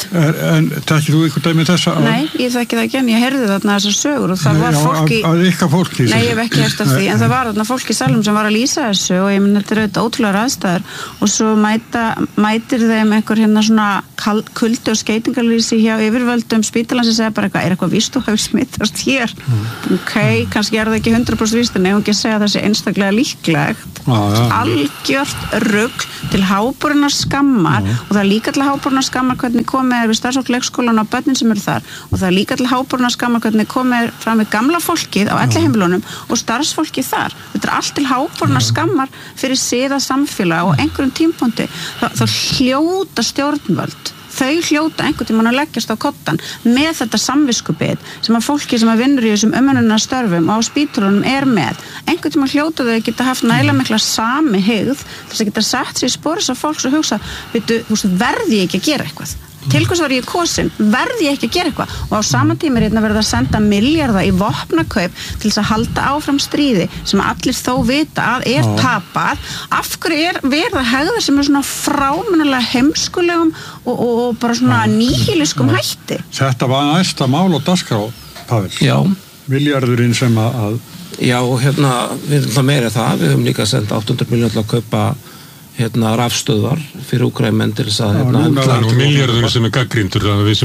En þekkir þú ykkur dæmi þessa? Nei, ég þekki það ekki en ég heyrði þarna þessar sögur og það var fólki... Nei, ég hef ekki heyrt af því en það var þarna fólk í salum sem var að lýsa þessu og ég minn þetta auðvitað ótrúlegar aðstæður og svo mætir þeim einhver hérna svona kuldi og skeytingarlýsi hjá yfirvöldum spítalan sem segja bara eitthvað víst þú hefur smittast hér. Kannski það ekki 100% víst en ef hún ekki segja þessi einstaklega líklegt algjört rugl til háborinnar skammar og það líka til háborinnar skammar hvernig komið við starfsfólk leikskólan á börnin sem eru þar og það líka til háborinnar skammar hvernig komið fram við gamla fólkið á elliheimilunum og starfsfólkið þar. Þetta allt til háborinnar skammar fyrir siða samfélag og einhverjum tímapunkti þá hljóta stjórnvöld þau hljóta einhvern tímann að leggjast á kottan með þetta samviskubit sem að fólki sem að vinnur í þessum umönnunarstörfum og á spítulunum með. Einhvern tímann hljóta þau geta haft nægilega mikla samhygð þess að geta sett sér í spor þess að fólks og hugsa, verði ég ekki að gera eitthvað? Til hvers var ég kosin? Verði ég ekki að gera eitthvað? Og á sama tíma verið að senda milljarða í vopnakaup til þess að halda áfram stríði sem allir þó vita að tapað. Af hverju verið að hegða sem svona frámennilega heimskulegum og bara svona nýhiliskum hætti? Þetta var næsta mál og dagskrá, Pavel. Já. Milljarðurinn sem að... Já, og við erum það meira það. Við höfum líka sendt 800 miljónir til að kaupa rafstöðvar fyrir Úkraínumenn til þess að milljarður sem gagnrýndur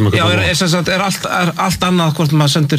allt annað hvort maður sendir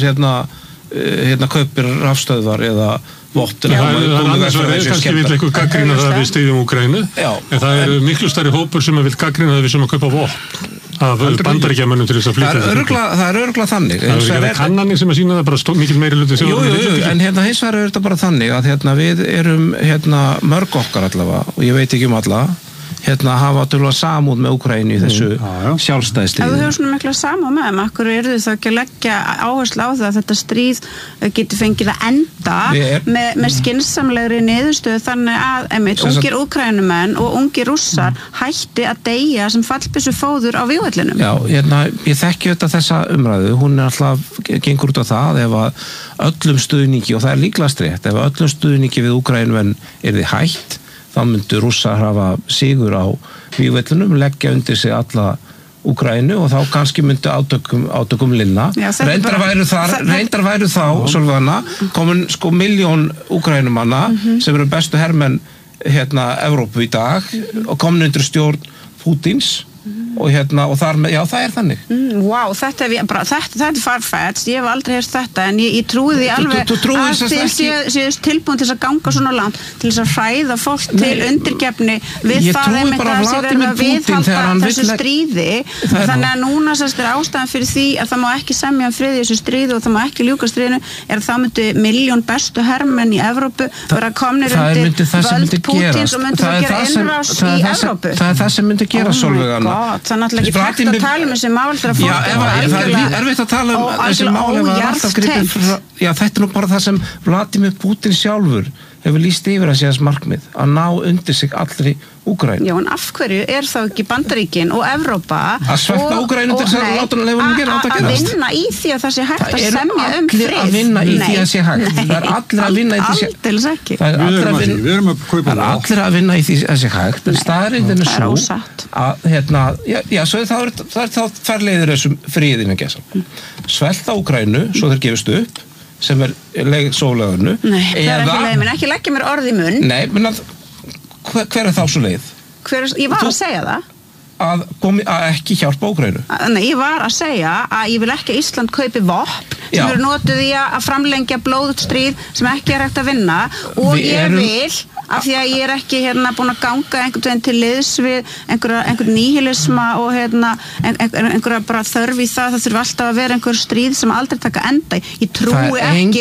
kaupir rafstöðvar eða vopn kannski vil eitthvað gagnrýna það að við styðjum Úkraínu en það er miklu stærri hópur sem vil gagnrýna það við sem að kaupa vopn af Bandaríkjamönnum til þess að flytja það er örugglega þannig það er kannanir sem að sína það bara mikil meiri hluti jú, en hins vegar er þetta bara þannig að við erum mörg okkar allavega og ég veit ekki alla hafa tölulega samúð með Úkraínu í þessu sjálfstæðisstríði. Ef þú hefur svona mikla samúð með þeim, akkur eru þið þá ekki að leggja áherslu á það að þetta stríð getur fengið að enda með skynsamlegri niðurstöðu þannig að ungir Úkraínumenn og ungir Rússar hætti að deyja sem fallbyssu fóður á vígvellinum. Já, ég þekki þetta þessa umræðu, hún alltaf gengur út á það ef að öllum stuðningi, og það er líklegast rétt, ef öllum stuðningi við Úkraínumenn yrði hætt þá myndu Rússar hafa sigur á vígvellinum, leggja undir sig alla Úkraínu og þá kannski myndu átökum linna. Reyndar væru þá Sólvana, komin 1 milljón Úkraínumanna sem eru bestu hermenn Evrópu í dag og komin undir stjórn Pútins og þar með, já það er þannig. Wow, þetta er farfetched, ég hef aldrei heyrt þetta en ég trúi því alveg að þið séu tilbúin til þess að ganga svona langt til þess að hræða fólk til undirgefni við það einmitt að sé verið að viðhalda þessu stríði þannig að núna er ástæðan fyrir því að það má ekki semja um friði í þessu stríði og það má ekki ljúka stríðinu er að það myndi milljón bestu hermenn í Evrópu vera komnir undir völd Pútins og myndi það gera innrás í Evrópu. Það er það sem myndi gera Sólveigana. Það er náttúrulega ekki hægt að tala um þessi mál þegar fólk það er erfitt að tala um þessi mál þetta er nú bara það sem Vladimir Putin sjálfur hefur lýst yfir að séðast markmið að ná undir sig allri Úkraínu. Já, en af hverju er þá ekki Bandaríkin og Evrópa að sverta Úkraínu til þess að láta hana að vinna í því að það sé hægt að semja um frið? Það er allir að vinna í því að sé hægt. Það er allir að vinna í því að sé hægt. Aldeilis ekki. Það er allir að vinna í því að sé hægt. En staðreyndin er svo að það er þá ferleiður þessum friðinu að gesa. Svelta Úkraínu, svo þeir gefist upp sem er leið sólaðinu. Nei, það er ekki leið, menn ekki leggja mér orð í munn. Nei, menn að hver er þá svo leið? Ég var að segja það. að ekki hjálpa Úkraínu. Nei, ég var að segja að ég vil ekki að Ísland kaupi vopn sem eru notuð í að framlengja blóðstríð sem ekki hægt að vinna og ég vil af því að ég ekki búin að ganga einhvern veginn til liðs við einhver níhilisma og einhverja bara þörf í það þurfi alltaf að vera einhver stríð sem aldrei taka enda. Ég trúi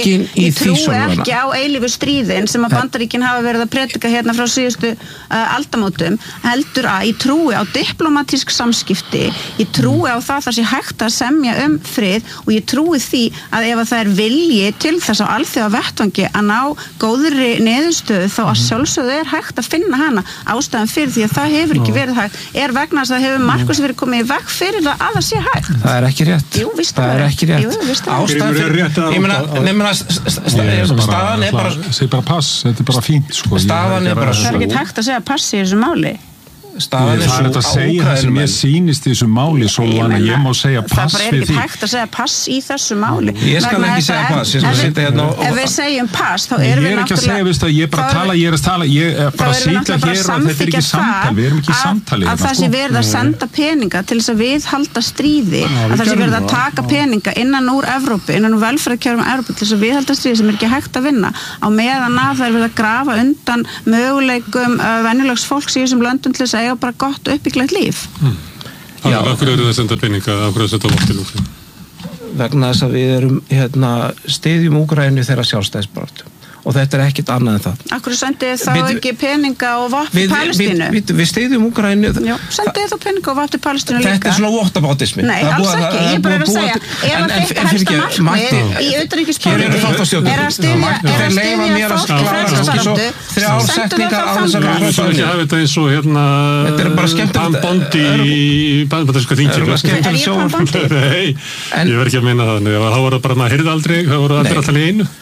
ekki á eilífu stríðin sem að Bandaríkin hafa verið að predika frá síðustu aldamótum, heldur að ég trúi á diplomatísk samskipti, ég trúi á það sé hægt að semja frið og ég trúi því að ef það vilji til þess á alþjóða vettvangi að ná góðri niðurstöðu þá að sjálfsögðu hægt að finna hana. Ástæðan fyrir því að það hefur ekki verið hægt vegna þess að það hefur markvis verið komið í veg fyrir það sé hægt. Það er ekki rétt. Jú, víst það er ekki rétt. Ástæðan fyrir staðan er bara segir bara pass, þetta er bara fínt staðan er bara það er ekki hægt að segja pass í þessu máli. Staðan er svo að segja það sem ég sýnist í þessu máli Sólvana, ég má segja pass við því. Það er ekki hægt að segja pass í þessu máli. Ég skal ekki segja pass, ég skal sitja hérna og... Ef við segjum pass, þá erum við náttúrulega... Ég er ekki að segja, veist það, ég er bara að tala, ég er bara að sitja hér og þetta er ekki samtal, við erum ekki í samtali. Að það sé verið að senda peninga til þess að viðhalda stríði, að það sé verið að taka peninga innan úr Evrópu, innan úr velferðarkerfum Evrópu til þess að viðhalda stríði sem er ekki hægt að vinna, á meðan að það er verið að grafa undan möguleikum venjulegs fólks í þessum löndum til þess að eiga bara gott uppbygglegt líf. Af hverju eru það að senda peninga, af hverju að senda vopn til Úkraínu? Vegna þess að við erum styðjum Úkraínu þeirra sjálfstæðisbaráttu og þetta er ekkert annað en það. Af hverju sendið þá ekki peninga og vopn til Palestínu? Við styðjum Úkraínu. Já, sendið þá peninga og vopn til Palestínu líka. Þetta er svona whataboutismi. Nei, alls ekki. Ég bara að segja, ef að þitt helsta markmið í utanríkispólitík er að styðja fólksfrelsisbaráttu, sendu það þá þangað. Það er ekki að hafa þetta eins og Pam Bondi í bandaríska þinginu. Er ég Pam Bondi? Nei, ég verð ekki að meina það. Þá voru bara, maður heyrði aldrei, þá voru allir að tala í einu.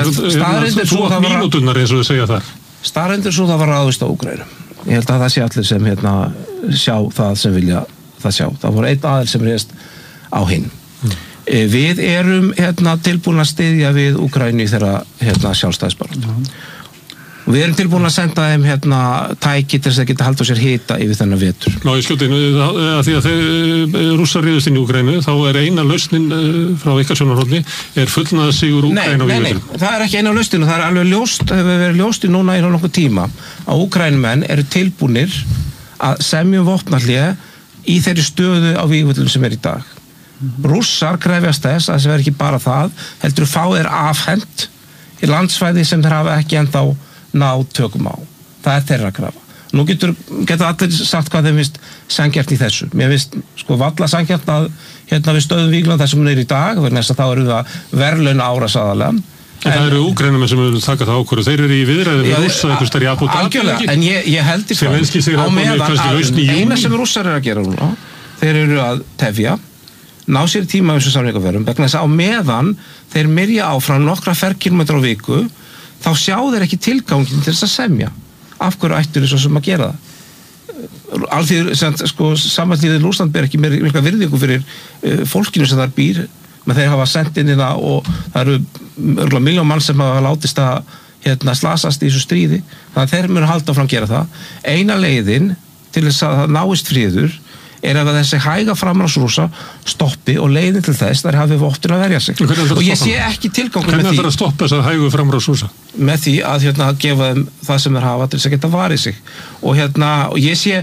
Mínúturnar eins og þau segja þar. Staðreyndin svo það var ráðist á Úkraínu. Ég held að það sé allir sem sjá það sem vilja það sjá. Það voru einn aðeins sem reyðist á hinn. Við erum tilbúin að styðja við Úkraínu í þeirra sjálfstæðisbaráttu. Við erum tilbúin að senda þeim tæki til þess að geta halda á sér hita yfir þennan vetur. Ná, ég skjóti inn að því að Rússar réðust inn í Úkraínu, þá er eina lausnin frá ykkar sjónarhorni fullnaða sigur Úkraínu á vetur. Nei, það er ekki eina lausnin, það er alveg ljóst, hefur verið ljóst í núna í nokkuð tíma að Úkraínumenn eru tilbúnir að semja vopnahlé í þeirri stöðu á vígvöllum sem er í dag. Rússar krefjast þess að það verður ekki bara það, heldur fá þeir afhent í landsvæði sem þeir hafa ekki ennþá ná tökum á. Það er þeirra krafa. Nú getur allir sagt hvað þeim finnst sanngjarnt í þessu. Mér finnst valla sanngjarnt að við stöðum Vígland þessum er í dag, vegna þess að þá eru það verðlauna árasaðalega. Það eru Úkraínumenn sem eru taka það ákvörðu. Þeir eru í viðræðum með Rússa einhvers staðar í Abu Dhabi. Algjörlega, en ég held í frá á meðan að eina sem Rússar eru að gera núna, þeir eru að tefja, ná sér tíma þessu samningaferðum, vegna þess að á meðan þeir myrja áfram nokkra ferkilometra á viku, þá sjá þeir ekki tilgangin til þess að semja. Af hverju ættur þess sem að gera það? Alþýður, samanlíðið Rússland ber ekki mikla virðingu fyrir fólkinu sem þar býr, menn þeir hafa sendt inn í það og það eru miljón mann sem hafa látist að slasast í þessu stríði, þannig að þeir munu halda áfram að gera það. Eina leiðin til þess að það náist friður er að þessi hæga framrás Rússa stoppi og leiðin til þess þær hafi vopn að verja sig. Og ég sé ekki tilgangur með því. Hvernig er það að stoppa þess að hægu framrás Rússa? Með því að gefa þeim það sem þeir hafa til þess að geta varið sig. Og ég sé,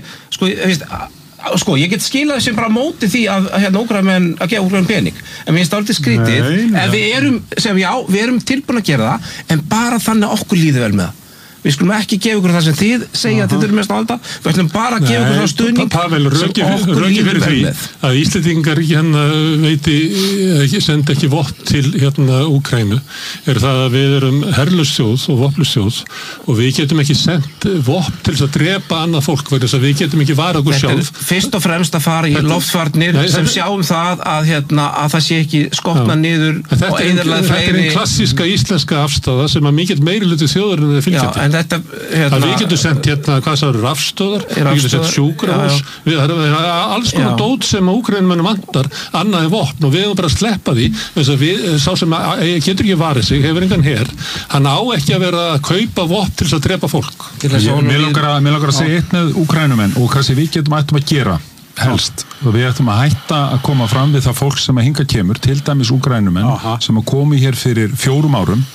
ég get skilað þessum bara móti því að Úkraínumenn að gefa Úkraínumenn pening. En mér finnst það alltaf skrítið en við erum tilbúin að gera það en bara þannig að okkur líði vel með það. Við skulum ekki gefa ykkur það sem þið segja að þið eru mest að halda, við ætlum bara að gefa ykkur það stuðning sem okkur líður vel með. Að Íslendingar senda ekki vopn til Úkraínu er það að við erum herlaus þjóð og vopnlaus þjóð og við getum ekki sendt vopn til þess að drepa annað fólk vegna þess að við getum ekki varað okkur sjálf. Fyrst og fremst að fara í loftvarnir sem sjáum það að það sé ekki skotna niður og eyðilega fleiri. Þetta er einn klassíska íslenska afstaða sem að mikið meirihluti þjóðarinnar er fylgjandi. Við getum sendt hvað það eru rafstöðar, við getum sendt sjúkrahús, það er alls konar dót sem Úkraínumennum vantar annað en vopn og við erum bara að sleppa því þess að sá sem getur ekki varið sig, hefur engan her, hann á ekki að vera að kaupa vopn til þess að drepa fólk. Mér langar að segja eitt með Úkraínumenn og hvað sem við getum ættum að gera helst og við ættum að hætta að koma fram við það fólk sem að hinga kemur, til dæmis Úkraínumenn sem að komi hér fyrir 4 árum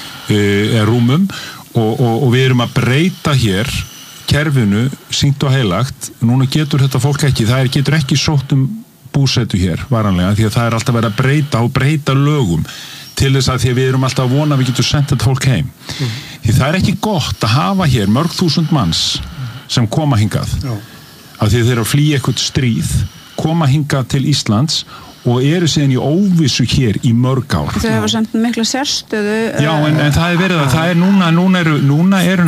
rúmum og við erum að breyta hér kerfinu sýnt og heilagt. Núna getur þetta fólk ekki, getur ekki sótt búsetu hér varanlega því að það alltaf verið að breyta lögum til þess að því að við erum alltaf að vona að við getum sendt þetta fólk heim. Því það ekki gott að hafa hér mörg þúsund manns sem koma hingað af því þeir eru að flýja eitthvað stríð, koma hingað til Íslands og eru síðan í óvissu hér í mörg ár. Þau hafa samt mikla sérstöðu. Já, en það verið að það núna eru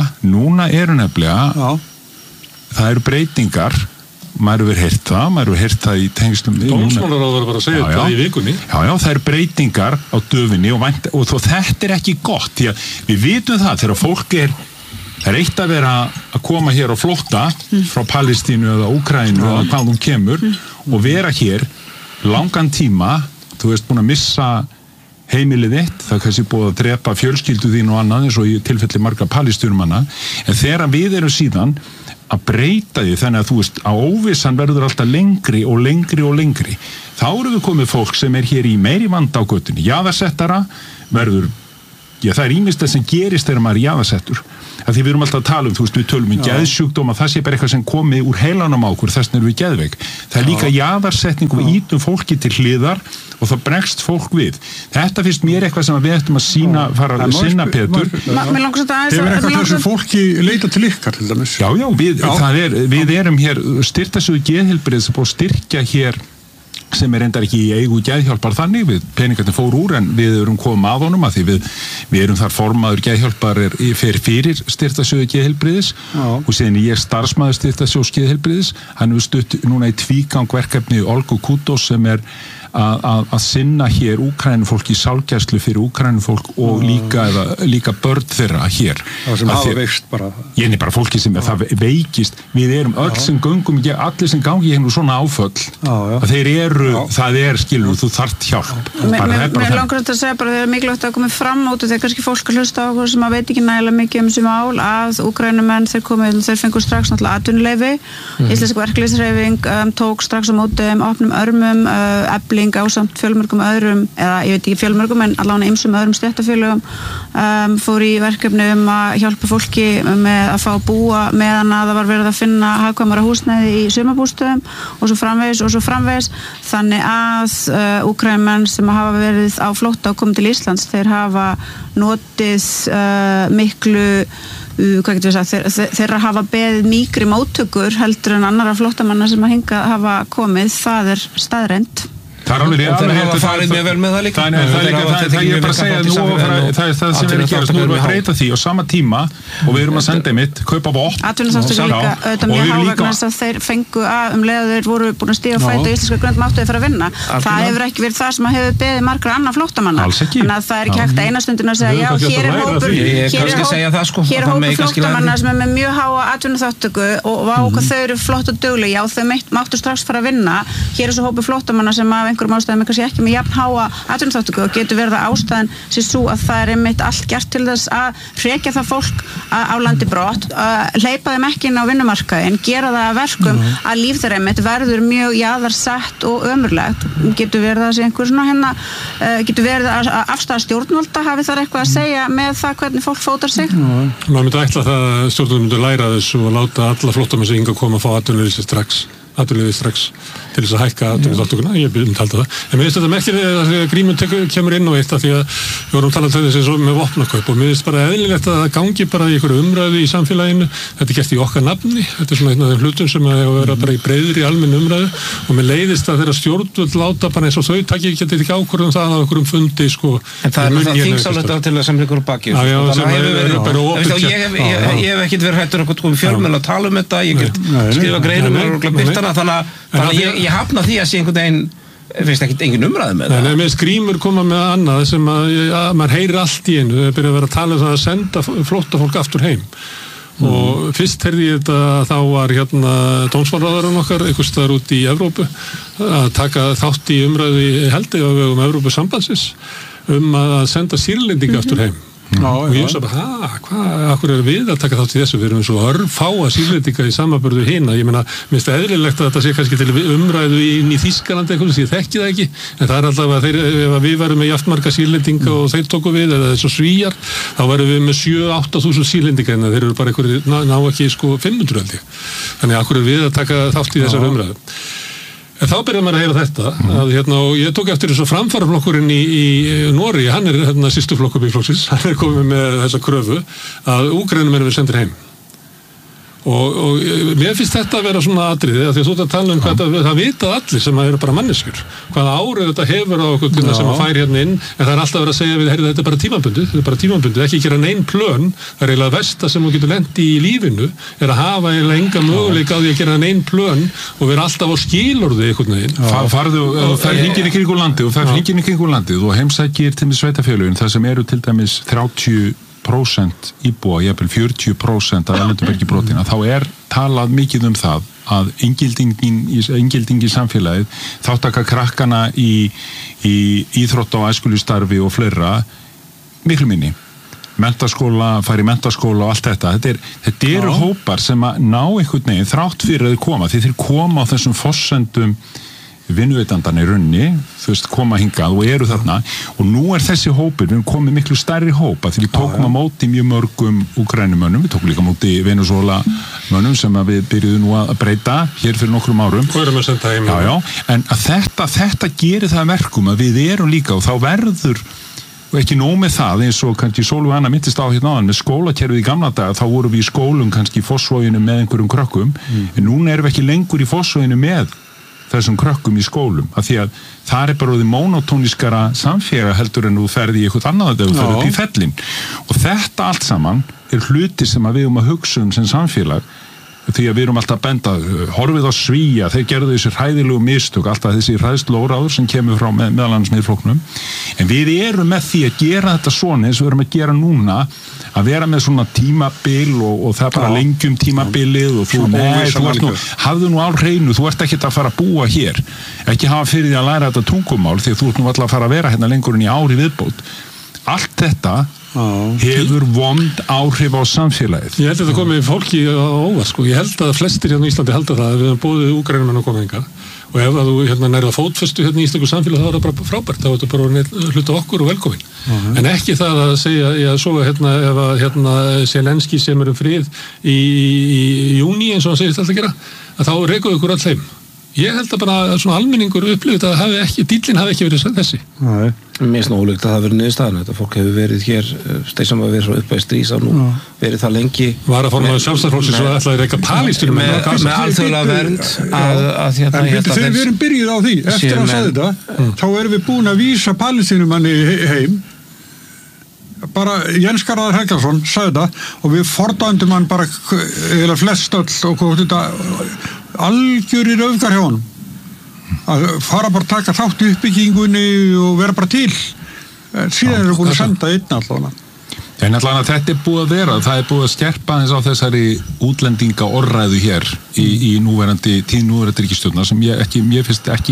nefnilega það eru breytingar. Maður hefur heyrt það í tengslum. Dómsmálaráðherra var að segja þetta í vikunni. Já, það eru breytingar á döfinni og þetta ekki gott því að við vitum það þegar fólk það eitt að vera að koma hér á flótta frá Palestínu eða Úkraínu eða hvað hún kemur og vera hér langan tíma, þú veist búin að missa heimilið þitt, það kannski búið að drepa fjölskyldu þín og annað eins og í tilfelli marga palestínumanna, en þegar við erum síðan að breyta því þannig að þú veist að óvissan verður alltaf lengri og lengri þá eru við komið fólk sem hér í meiri vanda á götunni, jaðarsettara verður, það ýmist það sem gerist þegar maður jaðarsettur að því við erum alltaf að tala þú veist við tölum geðsjúkdóma, það sé bara eitthvað sem komið úr heilanum á okkur, þess vegna erum við geðveik það líka jaðarsetning og við ítum fólki til hliðar og það bregst fólk við. Þetta finnst mér eitthvað sem við ættum að fara að sinna Pétur. Mér langar þetta aðeins að eitthvað þessu fólki leita til ykkar til dæmis. Já, við erum hér styrktasjóður geðheilbrigðis sem búið að styrkja hér sem reyndar ekki í eigu geðhjálpar þannig, peningarnir fór úr en við erum komið að honum að því við erum þar formaður geðhjálpar fyrir styrktasjóður geðheilbrigðis og síðan ég starfsmaður styrktasjóðs geðheilbrigðis, hann hefur stutt núna í tvígang verkefni Olgu Kutos sem að sinna hér Úkrænufólk í sálgæslu fyrir Úkrænufólk og líka börn þeirra hér. Það sem hafa veikst bara. Ég bara fólki sem það veikist. Við erum öll sem göngum, allir sem gangi hérna svona áföll. Að þeir eru, það skilur, þú þarft hjálp. Mér langar þetta að segja bara þegar mikilvægt að koma fram út og þegar kannski fólk að hlusta á okkur sem að veit ekki nægilega mikið þessi mál að Úkrænumenn þeir fengu strax náttúrulega atvinnuleyfi. Íslensk verkalýðshreyfing tók strax á móti opnum örmum, Efling ásamt fjölmörgum öðrum, eða ég veit ekki fjölmörgum en allavega ýmsum öðrum stéttarfélögum fór í verkefni að hjálpa fólki með að fá búa meðan að það var verið að finna hagkvæmara húsnæði í sumarbústöðum og svo framvegis þannig að Úkraínumenn sem hafa verið á flótta og komið til Íslands, þeir hafa notið miklu hvað getur við sagt, þeirra hafa beðið mýkri móttökur heldur en annara flóttamanna sem að hinga hafa komið, það staðreynd. Það alveg það farið mjög vel með það líka. Það ég bara að segja það er það sem er að gerast, við erum að breyta því á sama tíma og við erum að senda kaupa vopn. Atvinnuþátttaka líka, auðvitað mjög há vegna þess að þeir fengu leið þeir voru búin að stíga fæti á íslenska grönd máttu þeir fara að vinna. Það hefur ekki verið það sem hefur beðið margra annar flóttamanna. Þannig að það ekki hægt að eina stundin að segja já, hér er hópur flóttamanna sem er með mjög háa atvinnuþátttöku og þau eru flott og dugleg, já þau máttu strax fara að vinna. Hér er svo hópur flóttamanna sem af einhverjum ástæðum kannski ekki með jafn háa atvinnuþátttöku og getur verið að ástæðan sé svo að það er einmitt allt gert til þess að hrekja það fólk á landi brott, hleypa þeim ekki inn á vinnumarkaðinn, gera það að verkum að líf þeirra einmitt verður mjög jaðarsett og ömurlegt. Getur verið að sé einhver svona getur verið að afstaða stjórnvalda hafi þar eitthvað að segja með það hvernig fólk fótar sig? Maður myndi ætla það að stjórnvalda myndi læra þessu og láta alla flóttamenn sem hingað koma að fá atvinnuleyfi strax til þess að hækka atvinnuþátttökuna, ég myndi halda það. En mér finnst þetta merkilega að Grímur kemur inn á eitt af því að við vorum talað um þessi með vopnakaup og mér finnst bara eðlilegt að það gangi bara í einhverju umræðu í samfélaginu. Þetta gert í okkar nafni, þetta svona einn af þeim hlutum sem að vera bara í breiðri almenn umræðu og mér leiðist að þeirra stjórnvöld láta bara eins og þau taki ekki ákvörðun það á einhverjum fundi En það er það þingsáleita til þess að samleikur baki. Ég hef ekkert verið hættur að koma fjölmiðla að tala um þetta, ég get skrifa greinum þannig að ég hafna því að sé einhvern veginn finnst ekki engin umræði með það. Nei, með Grímur koma með annað sem að maður heyrir allt í einu, þau byrja að vera að tala um það að senda flóttafólk aftur heim og fyrst heyrði ég þetta þá var dómsmálaráðherrann okkar einhvers staðar út í Evrópu að taka þátt í umræðu held ég á vegum Evrópusambandsins að senda Sýrlendinga aftur heim og ég veist hvað er við að taka þátt í þessu, við erum svo örfáa Sýrlendinga í samanburðu hina, ég meina, mér finnst eðlilegt að þetta sé kannski til umræðu inn í Þýskalandi eitthvað sem ég þekki það ekki, en það er alltaf að ef við varum með jaftmarga Sýrlendinga og þeir tóku við, eða þessu Svíjar, þá varum við með 7-8.000 Sýrlendinga, en þeir eru bara ná ekki 500 held ég, þannig að okkur er við að taka þátt í þessar umræðu. En þá byrjar maður að heyra þetta, að og ég tók eftir þessu framfaraflokkurinn í Noregi, hann er systurflokkur Miðflokksins, hann er komið með þessa kröfu að Úkraínumennum verði sendir heim. Og mér finnst þetta að vera svona atriði, að því að þú ert að tala hvað það vita allir sem eru bara manneskjur, hvaða árið þetta hefur á okkur sem að færi hérna inn, en það er alltaf verið að segja við, þetta er bara tímabundið, ekki gera neinn plön, það er eiginlega versta sem þú getur lent í lífinu, er að hafa eiginlega enga möguleika á því að gera neinn plön og vera alltaf á skilorði einhvern veginn. Farðu og það hringir í kringum landið og það hringir í kringum landið og heimsækir til sveitarfélögin, það sem eru til dæmis 30% íbúa, jafnvel 40% af erlendum bergibrotina, þá er talað mikið það að inngilding í samfélagið, þáttaka krakkana í íþrótta- og æskulýðsstarfi og fleira, miklu minni. Menntaskóla, fara í menntaskóla og allt þetta. Þetta eru hópar sem að ná einhvern veginn þrátt fyrir að koma, því þeir koma á þessum forsendum vinnuveitandana í runni, þú veist, koma hingað og eru þarna og nú er þessi hópur, við erum komið miklu stærri hópa því við tókum á móti mjög mörgum Úkrænumönnum, við tókum líka á móti Venesúlamönnum sem að við byrjuðum nú að breyta hér fyrir nokkrum árum. Og erum að senda heim. En að þetta gerir það verkum að við erum líka og þá verður og ekki nóg með það eins og kannski Sólveig Anna minntist á hérna áðan með skólakerfið í gamla daga, þá vorum við í skólum kannski í Fossvoginu með einhverjum krökkum en núna erum við ekki lengur í Fossvoginu með þessum krökkum í skólum, af því að það er bara því monotóniskara samfélag heldur en þú ferði í eitthvað annað þegar þú ferði upp í fellin og þetta allt saman er hluti sem að við að hugsa sem samfélag því að við erum alltaf að benda, horfið á Svía, þeir gerðu þessi hræðilegu mistök, alltaf þessi hræðslóráður sem kemur frá meðal annars Miðflokknum, en við erum með því að gera þetta svona eins og við erum að gera núna, að vera með svona tímabil og það bara lengjum tímabilið og þú hafðu nú á hreinu, þú ert ekki að fara að búa hér, ekki hafa fyrir því að læra þetta tungumál því að þú ert nú alltaf að fara að vera hérna lengur en í ári viðbót. Allt þetta hefur vond áhrif á samfélagið. Ég held að þetta komið fólki á óvart, sko. Ég held að flestir hérna í Íslandi halda það að við höfum boðið Úkraínumenn að koma hingað og ef að þú nærða fótfestu hérna í íslensku samfélag þá er það bara frábært, þá er þetta bara hluta okkur og velkomin. En ekki það að segja, svo ef að Zelenski sem er frið í júní eins og hann segist alltaf að gera, að þá rekuðu ykkur all þeim. Ég held að bara svona almenningur upplifið að dýllinn hafi ekki verið þessi. Nei. Mér finnst ólíkt að það verið niðurstaðan. Þetta fólk hefur verið hér, þeir sem hafa verið upp að strísa nú, verið það lengi. Var að fór maður Sjálfstæðisflokksins og ætlaði að reka Palestínu með alþjóðlega vernd að þegar við erum byrjuð á því, eftir að sagði þetta, þá erum við búin að vísa Palestínumanni heim. Bara Jens Garðar Helgason sagði þetta og við fordæmdum hann bara eða flest öll og þetta algjörir öfgar hjá honum að fara bara að taka þátt í uppbyggingunni og vera bara til síðan eru búin að senda einn allavega. En allavega þetta er búið að vera, það er búið að skerpa eins á þessari útlendinga orðræðu hér í núverandi ríkisstjórnar sem ég finnst ekki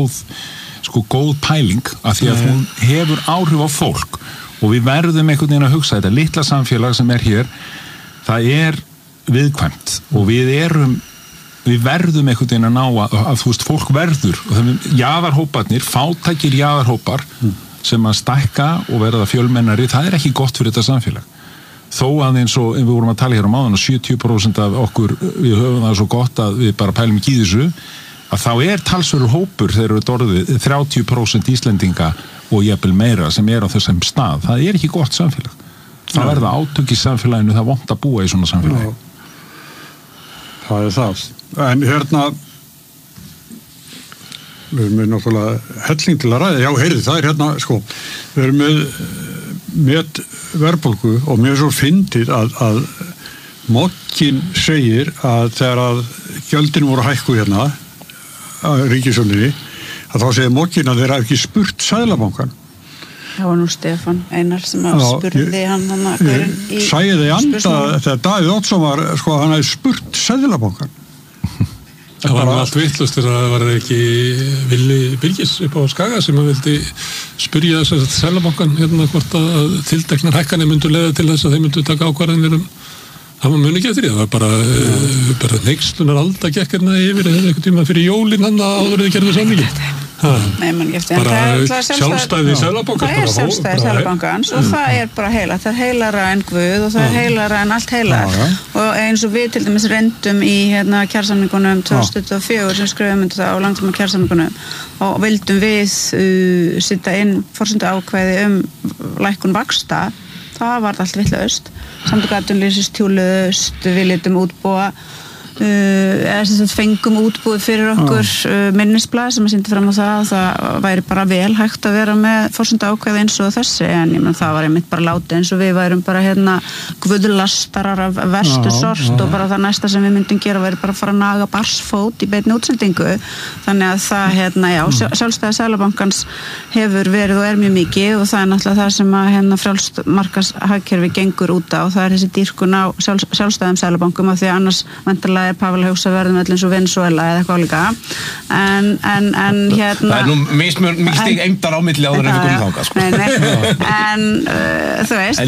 góð pæling af því að hún hefur áhrif á fólk og við verðum einhvern veginn að hugsa þetta litla samfélag sem er hér, það er viðkvæmt og við verðum einhvern veginn að ná að þú veist, fólk verður og jaðarhóparnir, fátækir jaðarhópar sem að stækka og verða fjölmennari, það er ekki gott fyrir þetta samfélag. Þó að eins og við vorum að tala hér áðan og 70% af okkur, við höfum það svo gott að við bara pælum ekki í þessu, að þá er talsverður hópur þegar við orðið 30% Íslendinga og jafnvel meira sem er á þessum stað. Það er ekki gott samfélag. Það verða átök í samfélaginu, það er vont að búa í svona samfélagi. Það er það. En hérna við erum með náttúrulega helling til að ræða. Já, heyrðu, það er hérna, sko, við erum með verðbólgu og mér er svo fyndið að Mokkin segir að þegar að gjöldin voru hækku hérna að ríkisöldinni, að þá segir Mokkin að þeir hafa ekki spurt Seðlabankann. Það var nú Stefán Einar sem spurði hann Sæði anda þegar Davíð Oddsson var, sko, hann hafi spurt Seðlabankann. Það var allt vitlaust þegar það var ekki Villi Birgis upp á Skaga sem að vildi spyrja þess að Seðlabankann hvort að tilteknar hækkanir myndu leiða til þess að þeir myndu taka ákvarðanir það var muni ekki eftir því, það var bara neykslunar alda gekk yfir eða eitthvað tíma fyrir jólin hann áður þið gerðu samningi. Nei, mann ekki eftir. Bara sjálfstæði Seðlabankans. Það sjálfstæði Seðlabankans og það bara heila. Það heilara en Guð og það heilara en allt heilar. Og eins og við til dæmis reyndum í kjarasamningunum 2024 sem skrifum undir það á langtíma kjarasamningunum og vildum við setja inn forsendu ákvæði lækkun vaxta. Það var allt vitlaust. Samtök atvinnulífsins tjúluðust, við létum útbúa eða sem sagt fengum útbúið fyrir okkur minnisblað sem að sýndi fram á það væri bara vel hægt að vera með forsenda ákvæði eins og þessi en ég menn það var einmitt bara látið eins og við værum bara guðlastarar af verstu sort og bara það næsta sem við myndum gera væri bara að fara að naga barsfót í beinni útsendingu þannig að það sjálfstæði Seðlabankans hefur verið og er mjög mikið og það er náttúrulega það sem að frjálst markaðshagkerfi gengur út á og það er þessi dýrkun á sjálfstæðum Seðlabankum af því að annars væntanlega er Pavel hugsa verðum öll eins og Venezuela eða eitthvað líka en það er nú mikið eimdar á milli áður en við komum þangað sko. en þú veist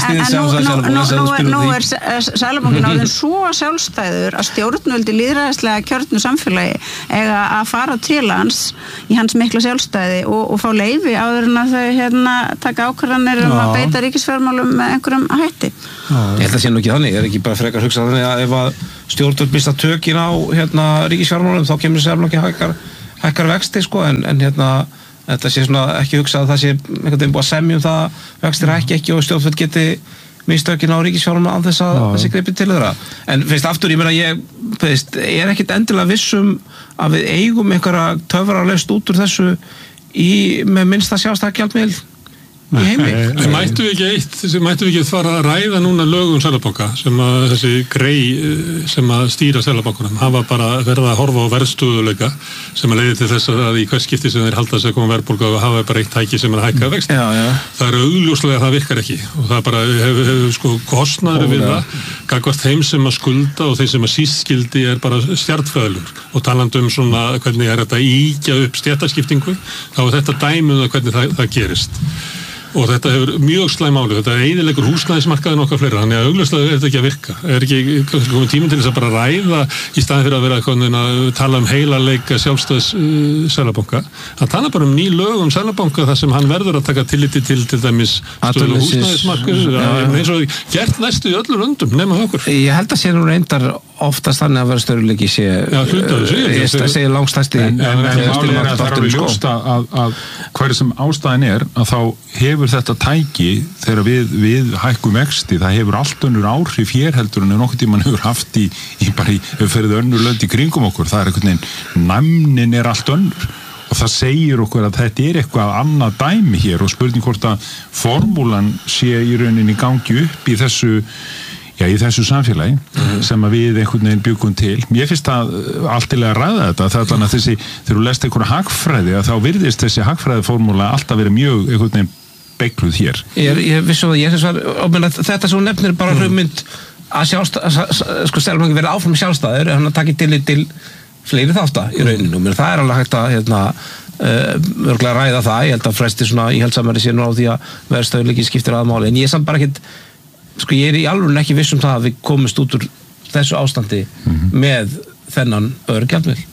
nú er Seðlabankinn áður svo sjálfstæður að stjórnvöldi lýðræðislega kjörnu samfélagi eiga að fara til hans í hans mikla sjálfstæði og fá leyfi áður en að þau taka ákvarðanir að beita ríkisfjármálum með einhverjum hætti. Ég held að sé nú ekki þannig, ekki bara frekar hugsa þannig að ef að stjórnvöld mista tökin á ríkisfjármálum þá kemur Seðlabankinn hækkar vexti sko en þetta sé svona ekki hugsa að það sé einhvern veginn búið að semja það vextir hækki ekki og stjórnvöld geti mistökin á ríkisfjármálum án þess að þessi greipi til þeirra. En finnst aftur, ég meina ég er ekkit endilega vissum að við eigum einhverja töfralaust út úr þessu með minnsta sjálfstæða gjaldmiðil í heimi. Mættum við ekki fara að ræða núna lögum Seðlabanka sem að þessi grei sem að stýra Seðlabankunum hafa bara verið að horfa á verðstöðuleika sem að leiði til þess að í hvers skipti sem þeir halda sig að koma verðbólga og hafa bara eitt tæki sem að hækka vexti. Það er augljóslega að það virkar ekki og það bara hefur sko kostnaður við það gagnvart þeim sem að skulda og þeim sem að síst skildi er bara stjarnfræðilegur og talandi svona hvernig er þetta íkja upp stéttaskiptingu þá er þetta dæmi hvernig það gerist. Og þetta hefur mjög slæm áhrif, þetta eyðileggur húsnæðismarkaðinn okkar fleira, þannig að augljóslega er þetta ekki að virka. Er ekki komið tíminn til þess að bara ræða í staðinn fyrir að vera að tala heila leika sjálfstæðs Seðlabanka. Hann tala bara ný lög Seðlabanka þar sem hann verður að taka tilliti til dæmis stöðu húsnæðismarkaðs eins og gert næstu í öllum löndum nema okkur. Ég held að sé nú reyndar oftast þannig að vera störuleiki sé segir langstæsti hver sem ástæðin er að þá hefur þetta tæki þegar við hækkum vexti, það hefur allt önnur áhrif hér heldur en nokkuð tímann hefur haft hefur ferið önnur lönd í kringum okkur, það er einhvern veginn næmnin er allt önnur og það segir okkur að þetta er eitthvað annað dæmi hér og spurning hvort að formúlan sé í rauninni gangi upp í þessu samfélagi sem að við einhvern veginn byggum til. Mér finnst það allt til að ræða þetta, þannig að þegar þú lest einhverja hagfræði að þá virðist þessi hagfræðiformúla alltaf verið mjög einhvern veginn beigluð hér. Ég vissi þetta svo nefnir bara hugmynd að Seðlabanki verið áfram sjálfstæður en hann takir til fleiri þátta í rauninu. Það er alveg hægt að örgulega ræða það, ég held að fresti svona íhaldsamari sér nú á því að verðstöðuleiki skiptir aðmáli, en ég er samt bara ekkit ég er í alveg ekki viss það að við komumst út úr þessu ástandi með þennan gjaldmiðil.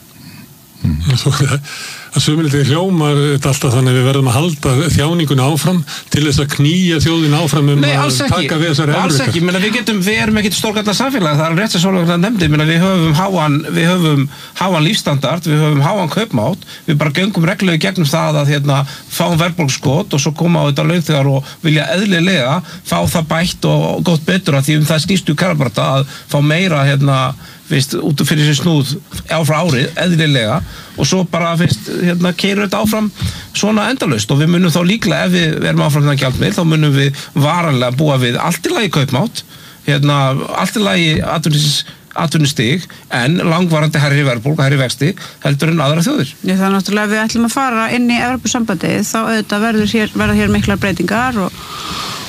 Að sumilegt hljómar þetta alltaf þannig að við verðum að halda þjáningunni áfram til þess að knýja þjóðin áfram að taka við þessari alls ekki, við erum ekkit stórgalla samfélag, það er rétt sem Sólveig nefndi, við höfum háan lífstandard, við höfum háan kaupmátt, við bara göngum reglulega gegnum það að fáum verðbólgsskot og svo koma á þetta launþegar og vilja eðlilega fá það bætt og gott betur að því það snýstu kjarabarata að fá meira út fyrir sér snúð frá árið, eðlilega og svo bara keyrur þetta áfram svona endalaust og við munum þá líklega ef við erum áfram þannig gjaldmiðil þá munum við varanlega búa við allt í lagi kaupmátt allt í lagi atvinnustig en langvarandi hærri verðbólga, hærri vexti heldur en aðra þjóðir. Það er náttúrulega við ætlum að fara inn í Evrópusambandið þá auðvitað verða hér miklar breytingar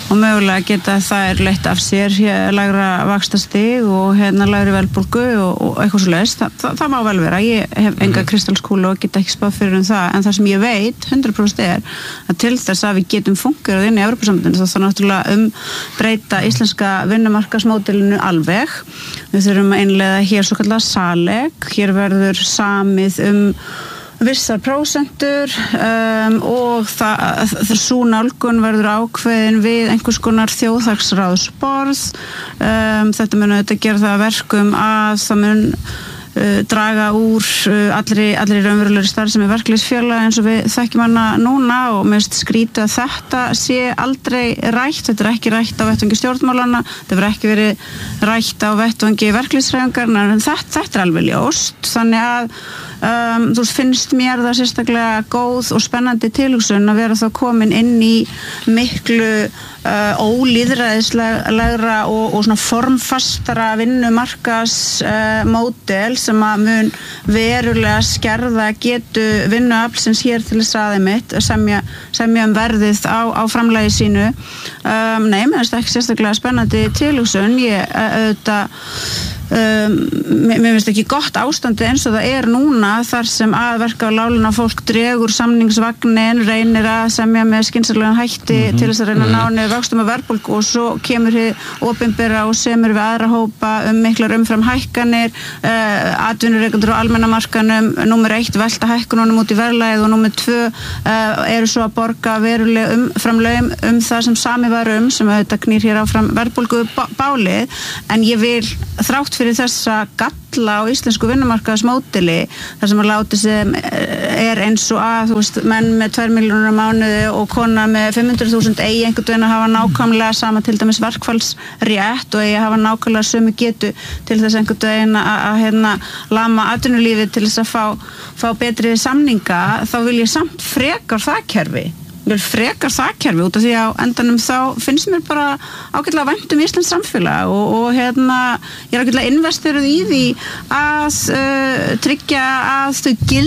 og mögulega geta þær leitt af sér lægra vaxtastig og lægri verðbólgu og eitthvað svoleiðis. Það má vel vera. Ég hef enga kristalskúlu og get ekki spáð fyrir það, en það sem ég veit 100% að til þess að við getum fungerað inn í Evrópusambandinu þá þarf náttúrulega breyta íslenska vinnumarkaðsmódelinu alveg. Við þurfum að innleiða hér svokallað SALEG. Hér verður samið vissar prósentur og sú nálgun verður ákveðin við einhvers konar þjóðhagsráðsborð. Þetta mun auðvitað gera það að verkum að það mun draga úr allri raunverulegri starfsemi verkalýðsfélaga eins og við þekkjum hana núna og mér finnst skrítið að þetta sé aldrei rætt. Þetta ekki rætt á vettvangi stjórnmálanna, þetta hefur ekki verið rætt á vettvangi verkalýðshreyfingarinnar, en þetta alveg ljóst. Þannig að þú finnst mér það sérstaklega góð og spennandi tilhugsun að vera þá komin inn í miklu ólýðræðislegra og svona formfastara vinnumarkaðsmódel sem að mun verulega skerða getu vinnuaflsins hér til þess aðeimitt semja verðið á framlagi sínu. Nei, mér finnst ekki sérstaklega spennandi tilhugsun. Mér finnst ekki gott ástandi eins og það núna þar sem verka á láglauna fólk dregur samningsvagnin, reynir að semja með skynsamlegan hætti til þess að reyna að ná niður vöxtum og verðbólgu og svo kemur hið opinbera og semur við aðra hópa miklar umfram hækkanir, atvinnurekendur á almenna markanum, númer 1 velta hækkununum út í verðlagið og númer 2 eru svo að borga verulega umfram laun það sem sami var sem auðvitað knýr hér áfram verðbólgu bálið, en ég vil þrátt fyrir þessa galla á íslensku vinnumarkaðsmódeli þar sem að láti sem eins og að menn með 2 milljónir á mánuði og kona með 500.000 eigi einhvern veginn að hafa nákvæmlega sama til dæmis verkfallsrétt og eigi að hafa nákvæmlega sömu getu til þess einhvern veginn að lama atvinnulífið til þess að fá betri samninga, þá vil ég samt frekar það kerfi. Út af því á endanum þá finnst mér bara ágætlega vænt íslenskt samfélag og ég er ágætlega investerað í því að tryggja að þau